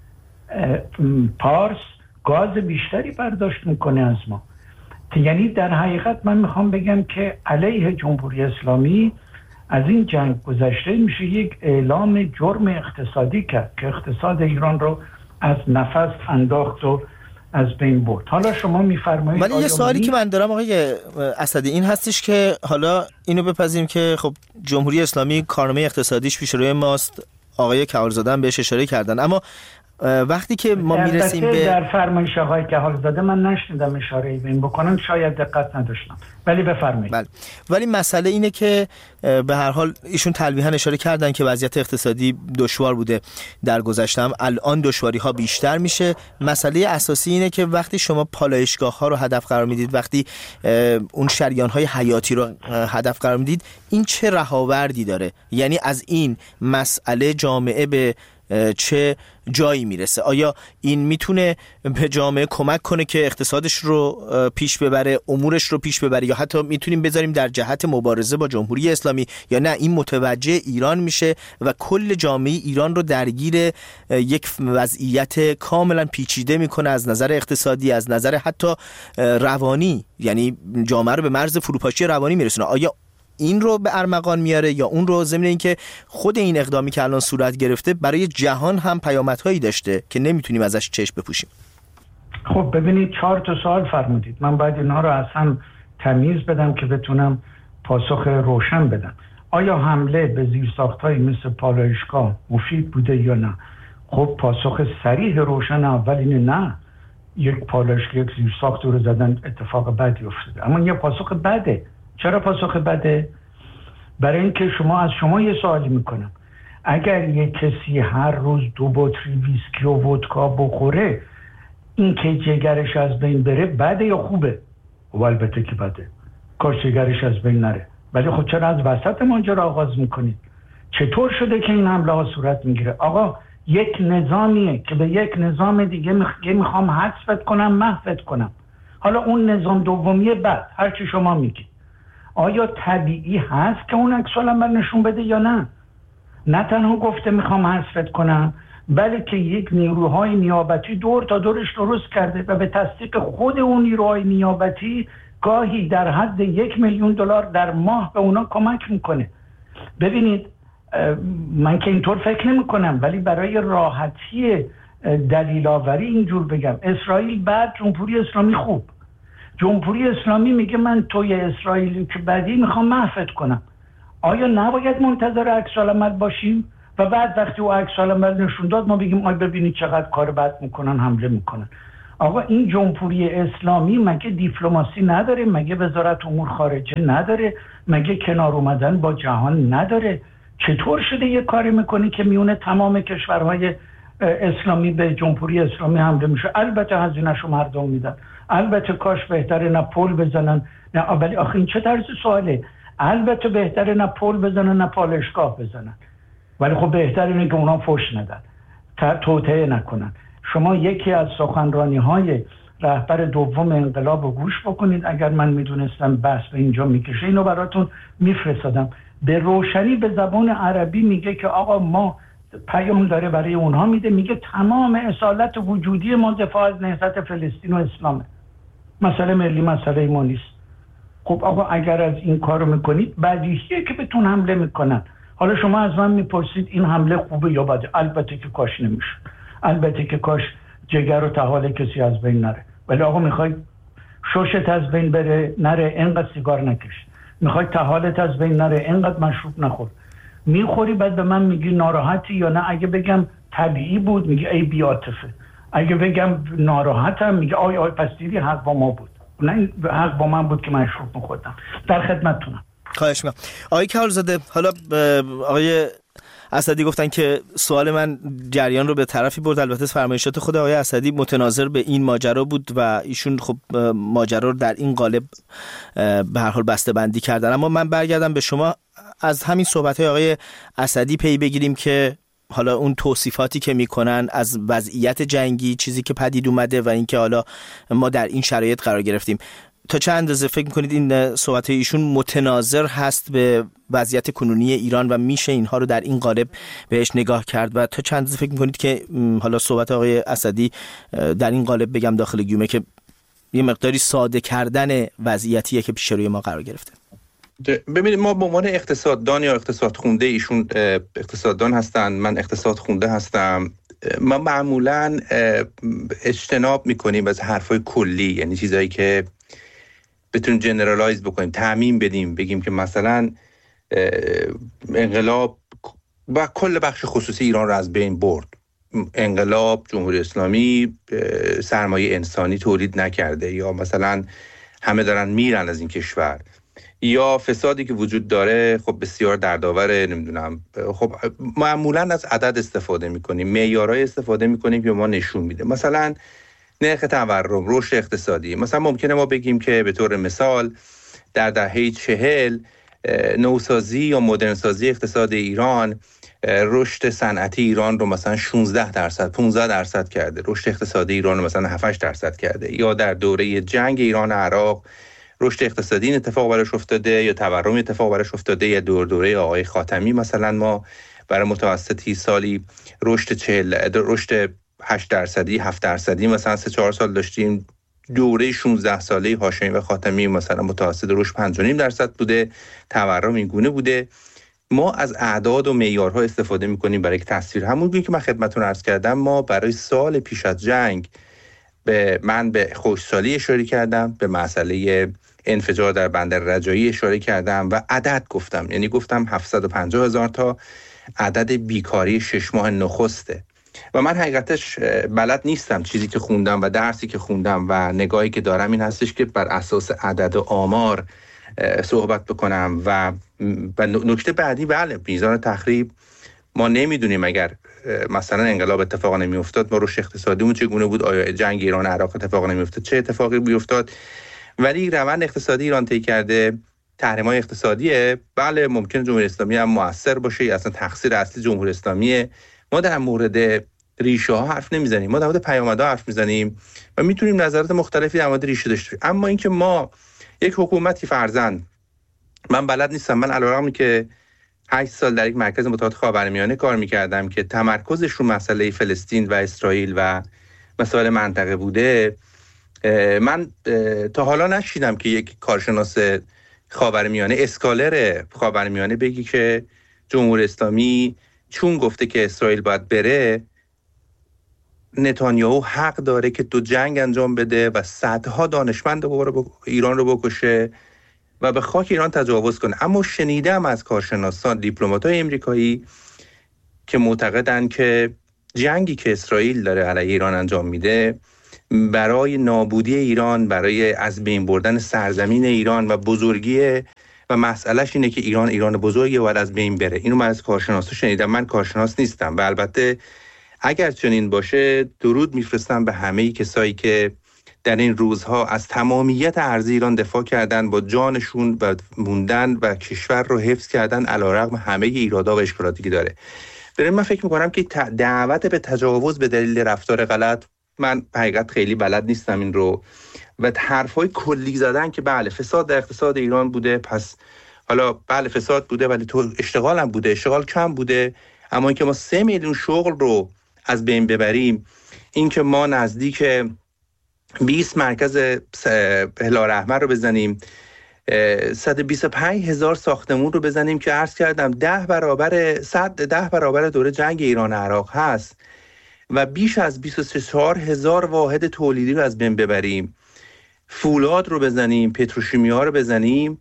K: پارس گاز بیشتری برداشت میکنه از ما؟ یعنی در حقیقت من میخوام بگم که علیه جمهوری اسلامی از این جنگ گذشته میشه یک اعلام جرم اقتصادی کرد که اقتصاد ایران رو از نفس انداخت و از بین برد. حالا شما میفرمایید،
H: ولی یه سوالی که من دارم آقای اسدی این هستش که حالا اینو بپذیریم که خب جمهوری اسلامی کارنامه اقتصادیش پیش روی ماست، آقای کهالزاده هم بهش اشاره کردن، اما وقتی که ما میرسیم به
K: در فرمایش آقای کهالزاده من نشنیدم اشاره به این بکنن، شاید دقت نداشتم، ولی بفرمایید.
H: بله. ولی مسئله اینه که به هر حال ایشون تلویحاً اشاره کردن که وضعیت اقتصادی دشوار بوده در گذشته، هم الان دشواری ها بیشتر میشه. مسئله اساسی اینه که وقتی شما پالایشگاه ها رو هدف قرار میدید، وقتی اون شریان های حیاتی رو هدف قرار میدید، این چه رهاوردی داره؟ یعنی از این مسئله جامعه به چه جایی میرسه؟ آیا این میتونه به جامعه کمک کنه که اقتصادش رو پیش ببره، امورش رو پیش ببره، یا حتی میتونیم بذاریم در جهت مبارزه با جمهوری اسلامی، یا نه این متوجه ایران میشه و کل جامعه ایران رو درگیر یک وضعیت کاملا پیچیده میکنه از نظر اقتصادی، از نظر حتی روانی، یعنی جامعه رو به مرز فروپاشی روانی میرسونه؟ آیا این رو به ارمغان میاره یا اون رو؟ ضمن اینکه خود این اقدامی که الان صورت گرفته برای جهان هم پیامدهایی داشته که نمیتونیم ازش چشم بپوشیم.
K: خب ببینید 4 تا سوال فرمودید، من باید اینها رو اصلا تمیز بدم که بتونم پاسخ روشن بدم. آیا حمله به زیرساخت‌های مثل پالایشگاه مفید بوده یا نه؟ خب پاسخ صریح روشن اول اینه نه. یک پالایشگاه، یک زیرساخت رو زدن اتفاق بدی افتاده، اما یه پاسخ بده. چرا پاسخ بده؟ برای اینکه از شما یه سوالی میکنم، اگر یک کسی هر روز 2 بطری ویسکی و ودکا بخوره، این که جگرش از بین بره بده یا خوبه؟ و البته که بده، کاش جگرش از بین نره. ولی خب چرا از وسط ماجرا آغاز میکنید؟ چطور شده که این حمله ها صورت میگیره؟ آقا یک نظامیه که به یک نظام دیگه میخوام حذفت کنم، محوت کنم. حالا اون نظام دومیه بعد هر چی شما میگید، آیا طبیعی هست که اون عکس العمل نشون بده یا نه؟ نه تنها گفته میخوام حذفت کنم، بلکه یک نیروهای نیابتی دور تا دورش درست کرده و به تصدیق خود اون نیروهای نیابتی گاهی در حد $1,000,000 در ماه به اونا کمک میکنه. ببینید من که اینطور فکر نمی کنم، ولی برای راحتی دلیل آوری اینجور بگم، اسرائیل بعد جمهوری اسلامی خوب. جمهوری اسلامی میگه من توی اسرائیلی که بعدی میخوام محوت کنم. آیا نباید منتظر عکس‌العمل باشیم و بعد وقتی او عکس‌العمل نشون داد ما بگیم آی ببینید چقدر کار بد میکنن، حمله میکنن؟ آقا این جمهوری اسلامی مگه دیپلماسی نداره؟ مگه وزارت امور خارجه نداره؟ مگه کنار اومدن با جهان نداره؟ چطور شده یه کاری میکنی که میونه تمام کشورهای اسلامی به جمهوری اسلامی حمله میشه؟ البته هزینه‌شو مردم میدن، البته کاش بهتره نه پول بزنن نه، ولی آخه این چه طرز سواله؟ البته بهتره نه پول بزنن نه پالشگاه بزنن، ولی خب بهتر اینه که اونا فحش ندن، توطئه نکنن. شما یکی از سخنرانی‌های رهبر دوم انقلاب رو گوش بکنید، اگر من میدونستم بحث به اینجا میکشه اینو براتون میفرستادم. به روشنی به زبان عربی میگه که آقا ما پیام داره برای اونها میده، میگه تمام اصالت وجودی ما دفاع از نهضت فلسطین و اسلامه، مسئله ملی مسئله ما نیست. خب آقا اگر از این کارو میکنید بدیهیه که بهتون حمله میکنن. حالا شما از من میپرسید این حمله خوبه یا بده؟ البته که کاش نمیشه، البته که کاش جگر و طحال کسی از بین نره، ولی آقا میخوای شوشت از بین بره نره اینقدر سیگار نکش، میخوای طحالت از بین نره اینقدر مشروب نخور، میخوری بعد به من میگی ناراحتی یا نه؟ اگه بگم طبیعی بود میگی ای بی‌عاطفه، اگه بگم ناراحتم میگه آی پس دیدی حق با ما بود. نه حق با من بود که مشروب میخوردم. در خدمتتونم.
H: خواهش می‌کنم. آقای کهالزاده، حالا آقای اسدی گفتن که سوال من جریان رو به طرفی برد، البته فرمایشات خود آقای اسدی متناظر به این ماجرا بود و ایشون خب ماجرا رو در این قالب به هر حال بسته‌بندی کردن. اما من برگردم به شما، از همین صحبت‌های آقای اسدی پی بگیریم که حالا اون توصیفاتی که میکنن از وضعیت جنگی، چیزی که پدید اومده و اینکه حالا ما در این شرایط قرار گرفتیم، تا چه اندازه فکر میکنید این صحبت‌های ایشون متناظر هست به وضعیت کنونی ایران و میشه اینها رو در این قالب بهش نگاه کرد و تا چه اندازه فکر میکنید که حالا صحبت آقای اسدی در این قالب بگم داخل گیومه که یه مقداری ساده کردن وضعیتیه که پیش روی ما قرار گرفته؟
J: ببینید ما به عنوان اقتصاددان یا اقتصاد خونده، ایشون اقتصاددان هستن، من اقتصاد خونده هستم، ما معمولا اجتناب میکنیم از حرفای کلی، یعنی چیزایی که بتونیم جنرالایز بکنیم، تعمیم بدیم، بگیم که مثلا انقلاب و کل بخش خصوصی ایران رو از بین برد، انقلاب جمهوری اسلامی سرمایه انسانی تولید نکرده، یا مثلا همه دارن میرن از این کشور، یا فسادی که وجود داره خب بسیار دردآوره، نمیدونم. خب معمولا از عدد استفاده میکنیم، معیارهای استفاده میکنیم که ما نشون میده، مثلا نرخ تورم، رشد اقتصادی. مثلا ممکنه ما بگیم که به طور مثال در دهه 40 نوسازی یا مدرنسازی اقتصاد ایران رشد صنعتی ایران رو مثلا 16%، 15% کرده، رشد اقتصادی ایران رو مثلا 7-8% کرده، یا در دوره جنگ ایران عراق رشد اقتصادی این اتفاق براش افتاده، یا تورم اتفاق براش افتاده، یا دوره آقای خاتمی مثلا ما برای متوسطی سالی رشد 8%، 7% مثلا 3-4 سال داشتیم. دوره 16 ساله هاشمی و خاتمی مثلا متوسط رشد 5.5% بوده، تورم این گونه بوده. ما از اعداد و معیارها استفاده می‌کنیم برای تصویر. همونجوری که من خدمتتون عرض کردم، ما برای سال پیش از جنگ من به خشکسالی اشاره کردم، به مسئله انفجار در بندر رجایی اشاره کردم و عدد گفتم، یعنی گفتم 750,000 تا عدد بیکاری 6 ماه نخسته. و من حقیقتش بلد نیستم، چیزی که خوندم و درسی که خوندم و نگاهی که دارم این هستش که بر اساس عدد و آمار صحبت بکنم. و نکته بعدی، بله میزان تخریب ما نمیدونیم، اگر مثلا انقلاب اتفاق نمی افتاد ما رشد اقتصادیمون چگونه بود، آیا جنگ ایران عراق اتفاق نمی افتاد چه اتفاقی بیفتاد. ولی روند اقتصادی ایران طی کرده، تحریم‌های اقتصادیه، بله ممکن جمهوری اسلامی هم مؤثر باشه، اصلا تقصیر اصلی جمهوری اسلامیه. ما در مورد ریشه ها حرف نمیزنیم، ما در مورد پیامدها حرف میزنیم و میتونیم نظرات مختلفی در مورد ریشه داشته باشیم. اما اینکه ما یک حکومتی فرضاً، من بلد نیستم، من علیرغمی که 8 سال در یک مرکز مطالعات خاورمیانه کار میکردم که تمرکزش رو مسئله فلسطین و اسرائیل و مسائل منطقه بوده، من تا حالا نشیدم که یک کارشناس خاورمیانه، اسکالر خاورمیانه بگی که جمهوری اسلامی چون گفته که اسرائیل باید بره، نتانیاهو حق داره که تو جنگ انجام بده و صدها دانشمند ایران رو بکشه و به خاک ایران تجاوز کنه. اما شنیدم از کارشناسان، دیپلمات‌های امریکایی که معتقدن که جنگی که اسرائیل داره علیه ایران انجام میده برای نابودی ایران، برای از بین بردن سرزمین ایران و بزرگی و مسئلهش اینه که ایران بزرگی باید از بین بره. اینو من از کارشناسا شنیدم، من کارشناس نیستم و البته اگر چنین باشه درود میفرستم به همه کسایی که در این روزها از تمامیت ارضی ایران دفاع کردن، با جانشون و موندن و کشور رو حفظ کردن علیرغم همه ایرادا و اشکالاتی که داره. برای من فکر میکنم که دعوت به تجاوز به دلیل رفتار غلط، من حقیقت خیلی بلد نیستم این رو، و حرفای کلی زدن که بله فساد در اقتصاد ایران بوده، پس حالا بله فساد بوده ولی تو اشتغال هم بوده، اشتغال کم بوده، اما اینکه ما 3 میلیون شغل رو از بین ببریم، اینکه ما نزدیک 20 مرکز هلال احمر رو بزنیم، 125,000 ساختمون رو بزنیم که عرض کردم 10 برابر دوره جنگ ایران و عراق هست و بیش از 24,000 واحد تولیدی رو از بین ببریم، فولاد رو بزنیم، پتروشیمیا رو بزنیم،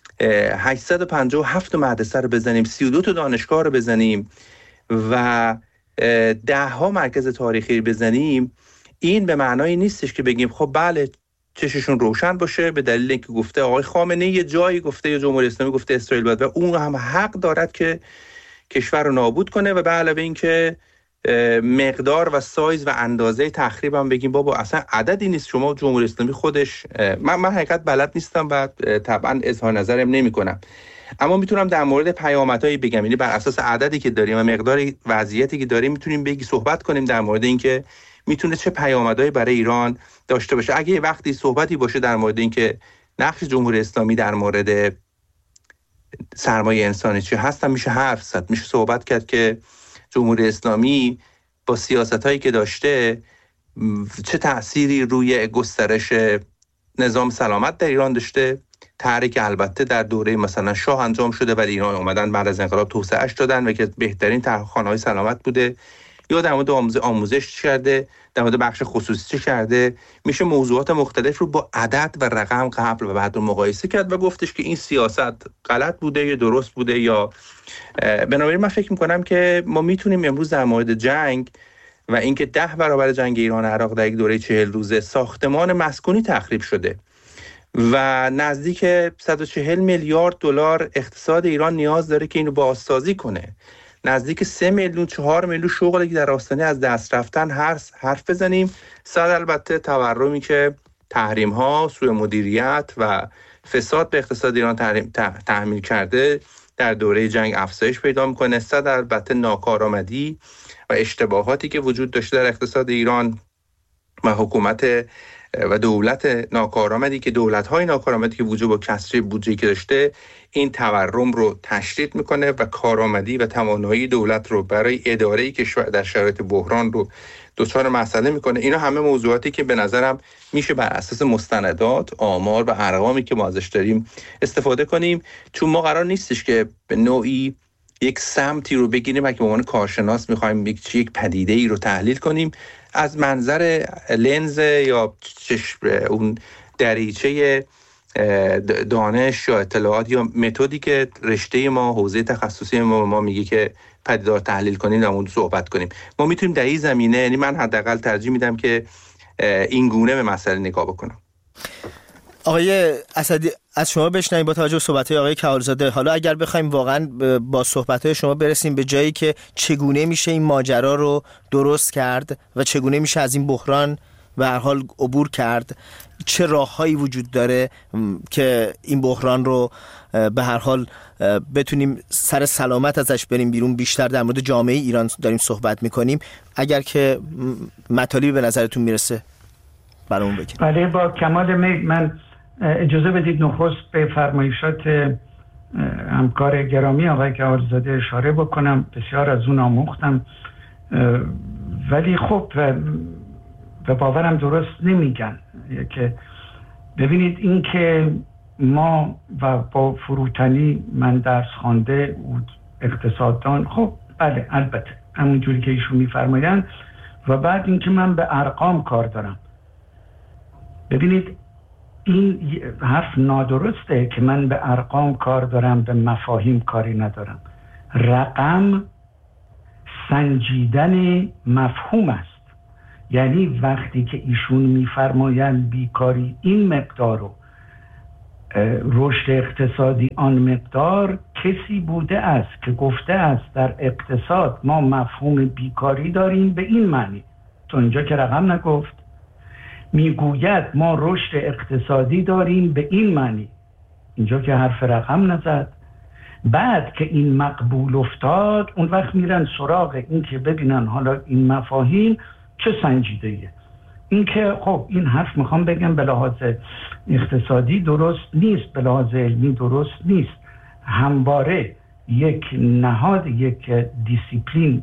J: 857 مدرسه رو بزنیم، 32 تا دانشگاه رو بزنیم و 10 ها مرکز تاریخی رو بزنیم، این به معنای نیستش که بگیم خب بله چششون روشن باشه به دلیل اینکه گفته آقای خامنه یه جایی گفته یا جمهوری اسلامی گفته اسرائیل باید و اون هم حق دارد که کشور رو نابود کنه و به علاوه اینکه مقدار و سایز و اندازه تخریب هم بگیم بابا اصلا عددی نیست، شما جمهوری اسلامی خودش من حقیقت بلد نیستم و طبعا اظهار نظرم نمی کنم، اما میتونم در مورد پیامدهایی بگم، یعنی بر اساس عددی که داریم و مقدار وضعیتی که داریم میتونیم صحبت کنیم در مورد اینکه میتونه چه پیامدهایی برای ایران داشته باشه. اگه یه وقتی صحبتی باشه در مورد اینکه نقش جمهوری اسلامی در مورد سرمایه انسانی چی هست، میشه حرف زد، میشه صحبت کرد که جمهوری اسلامی با سیاستایی که داشته چه تأثیری روی گسترش نظام سلامت در ایران داشته. طرحی که البته در دوره مثلا شاه انجام شده ولی ایران اومدن بعد از انقلاب توسعهش دادن و که بهترین طرحخوانه‌های سلامت بوده، یا در مورد آموزش کرده، در مورد بخش خصوصی چه کرده. میشه موضوعات مختلف رو با عدد و رقم قبل و بعد رو مقایسه کرد و گفتش که این سیاست غلط بوده یا درست بوده. یا بنابراین من فکر میکنم که ما میتونیم امروز در مورد جنگ و اینکه 10 برابر جنگ ایران و عراق در یک دوره 40 روزه ساختمان مسکونی تخریب شده و نزدیک 140 میلیارد دلار اقتصاد ایران نیاز داره که اینو بازسازی کنه، نزدیک 3 میلیون 4 میلیون شغلی که در آستانه از دست رفتن حرف بزنیم، صد البته تورمی که تحریم ها، سوء مدیریت و فساد به اقتصاد ایران تحمیل کرده در دوره جنگ افزایش پیدا میکنه، صد البته ناکارآمدی و اشتباهاتی که وجود داشته در اقتصاد ایران و حکومت و دولت ناکارآمدی که دولت‌های ناکارآمدی که وجود با کسری بودجه‌ای که داشته این تورم رو تشدید میکنه و کارآمدی و توانایی دولت رو برای اداره کشور در شرایط بحران رو دچار مسئله میکنه. اینا همه موضوعاتی که به نظرم میشه بر اساس مستندات، آمار و ارقامی که ما ازش داریم استفاده کنیم، چون ما قرار نیستش که به نوعی یک سمتی رو بگیریم و که به عنوان کارشناس میخوایم یک پدیده ای رو تحلیل کنیم از منظر لنز یا اون دریچه دانش یا اطلاعات یا متدی که رشته ما، حوزه تخصصی ما میگه که پدیدار تحلیل کنیم و اون صحبت کنیم. ما میتونیم در این زمینه، یعنی من حداقل ترجیح میدم که این گونه به مسئله نگاه بکنم.
H: آقای اسدی از شما بشنویم با توجه به صحبت‌های آقای کهالزاده. حالا اگر بخوایم واقعا با صحبت‌های شما برسیم به جایی که چگونه میشه این ماجرا رو درست کرد و چگونه میشه از این بحران به هر حال عبور کرد، چه راههایی وجود داره که این بحران رو به هر حال بتونیم سر سلامت ازش بریم بیرون، بیشتر در مورد جامعه ایران داریم صحبت میکنیم، اگر که مطالبی به نظرتون میرسه برامون بگید.
K: بله با کمال میل. من اجازه بدید نخست به فرمایشات همکار گرامی آقای گوهرزاده اشاره بکنم. بسیار از اون آموختم، ولی خب به باورم درست نمیگن. که ببینید این که ما و با فروتنی من درس خوانده اقتصاددان، خب بله البته همون جوری که ایشون میفرمایند، و بعد اینکه من به ارقام کار دارم. ببینید این حرف نادرسته که من به ارقام کار دارم، به مفاهیم کاری ندارم. رقم سنجیدن مفهوم است. یعنی وقتی که ایشون میفرمایند بیکاری این مقدار و رشد اقتصادی آن مقدار، کسی بوده است که گفته است در اقتصاد ما مفهوم بیکاری داریم به این معنی. تو اینجا که رقم نگفت، میگوید ما رشد اقتصادی داریم به این معنی، اینجا که حرف رقم نزد. بعد که این مقبول افتاد، اون وقت میرن سراغ این که ببینن حالا این مفاهیم چه سنجیده‌ایه. این که خب این حرف میخوام بگم به لحاظ اقتصادی درست نیست، به لحاظ علمی درست نیست. همواره یک نهاد، یک دیسیپلین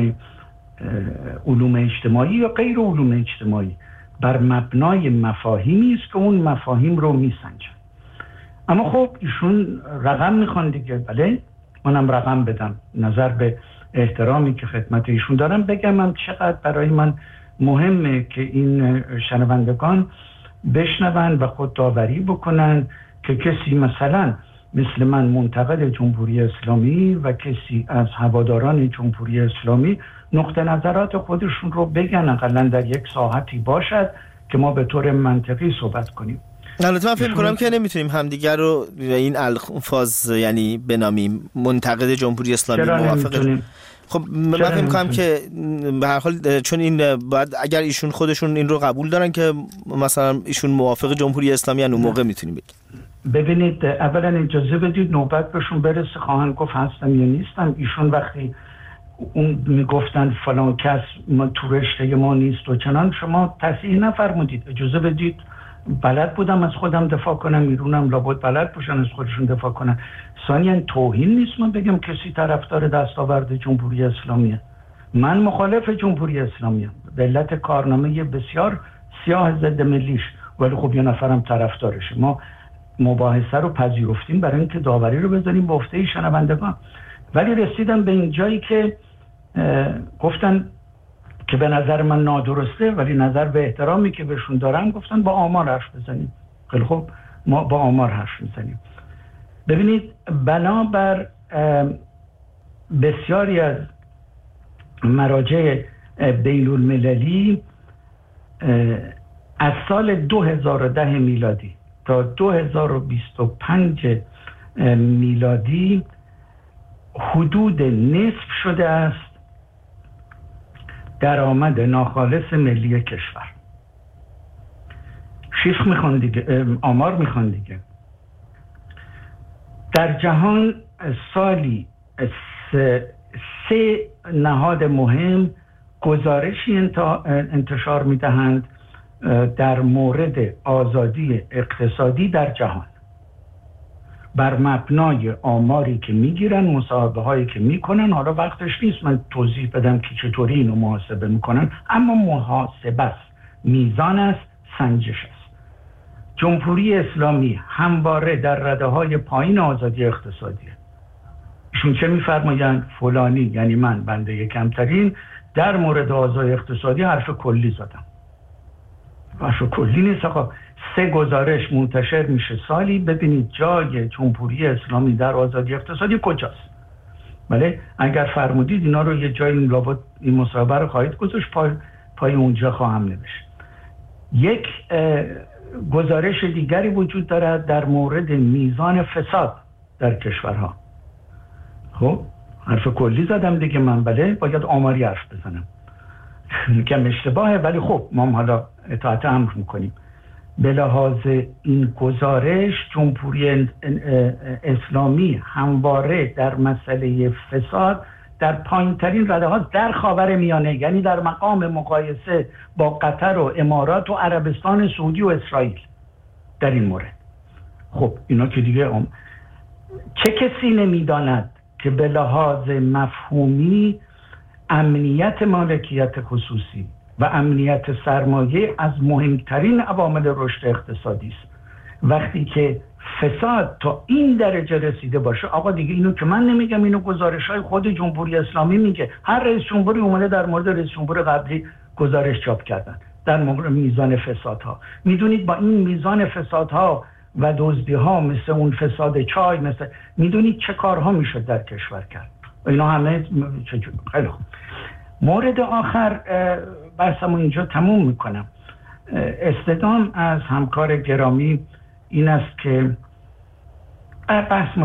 K: علوم اجتماعی یا غیر علوم اجتماعی بر مبنای مفاهیمی است که اون مفاهیم رو میسنجن. اما خب ایشون رقم میخوان دیگه، بله منم رقم بدم. نظر به احترامی که خدمت ایشون دارم بگم من چقدر برای من مهمه که این شنوندگان بشنون و خود داوری بکنن که کسی مثلا مثل من منتقد جمهوری اسلامی و کسی از هواداران جمهوری اسلامی نقطه نظرات خودشون رو بگن، اقلا در یک ساعتی باشد که ما به طور منطقی صحبت کنیم.
H: البته من فکر می‌کنم که نمیتونیم همدیگر رو به این الفاظ یعنی بنامیم منتقد جمهوری اسلامی موافقه. خب من فکر می‌کنم که به هر حال چون این بعد اگر ایشون خودشون این رو قبول دارن که مثلا ایشون موافق جمهوری اسلامی ان، اون موقع میتونیم بگیم.
K: ببینید اولا اجازه بدید نوبت بهشون برسه خواهند گفت هستم یا نیستم. ایشون وقتی اون میگفتن فلان کس تو رشته ما نیست و چنان، شما تصحیح نفرمودید. اجازه بدید بلد بودم از خودم دفاع کنم، ایرونم لابد بلد باشن از خودشون دفاع کنن. ثانیاً توهین نیست من بگم کسی طرفدار دستاورد جمهوری اسلامیه. من مخالف جمهوری اسلامیه به علت کارنامه بسیار سیاه ضد ملیش، ولی خب یه نفرم طرفدارشه. ما مباحثه رو پذیرفتیم برای اینکه داوری رو بذاریم به عهده شنوندگان. ولی رسیدم به این جایی که گفتن که به نظر من نادرسته، ولی نظر به احترامی که بهشون دارم گفتن با آمار حرف بزنیم. خیلی خب ما با آمار حرف میزنیم. ببینید بنابر بسیاری از مراجع بین المللی از سال 2010 میلادی تا 2025 میلادی حدود نصف شده است درآمد ناخالص ملی کشور. شیخ میخوان دیگه، آمار میخوان دیگه. در جهان سالی 3 نهاد مهم گزارشی انتشار میدهند در مورد آزادی اقتصادی در جهان، بر مبنای آماری که میگیرن، مصاحبه هایی که میکنن. حالا وقتش نیست من توضیح بدم که چطوری اینو محاسبه میکنن، اما محاسبه است، میزان است، سنجش است. جمهوری اسلامی همواره در رده های پایین آزادی اقتصادیه. ایشون چه میفرمایند؟ فلانی یعنی من بنده کمترین در مورد آزادی اقتصادی حرف کلی زدم. حرف کلی نیست آقا. 3 گزارش منتشر میشه سالی. ببینید جای جمهوری اسلامی در آزادی اقتصادی کجاست. بله اگر فرمودید اینا رو یه جایی لابد این مصاحبه رو خواهید گذاشت، پای اونجا خواهم نوشت. یک گزارش دیگری وجود دارد در مورد میزان فساد در کشورها. خب حرف کلی زدم دیگه من، بله باید آماری حرف بزنم. کم اشتباهه ولی خب ما حالا اطاعت امر میکنیم. به لحاظ این گزارش جمهوری اسلامی همواره در مسئله فساد در پایین ترین رده ها در خاور میانه، یعنی در مقام مقایسه با قطر و امارات و عربستان سعودی و اسرائیل در این مورد. خب اینا که دیگه چه کسی نمیداند که به لحاظ مفهومی امنیت مالکیت خصوصی و امنیت سرمایه از مهمترین عوامل رشد اقتصادی است. وقتی که فساد تا این درجه رسیده باشه، آقا دیگه اینو که من نمیگم، اینو گزارش‌های خود جمهوری اسلامی میگه. هر رئیس جمهوری اومده در مورد رئیس جمهور قبلی گزارش چاپ کردن در مورد میزان فسادها. میدونید با این میزان فسادها و دزدی‌ها، مثل اون فساد چای، میدونید چه کارها میشد در کشور کرد. اینا همه خیلی خوب. مورد آخر بحثمو اینجا تموم میکنم. استدام از همکار گرامی این است که بحث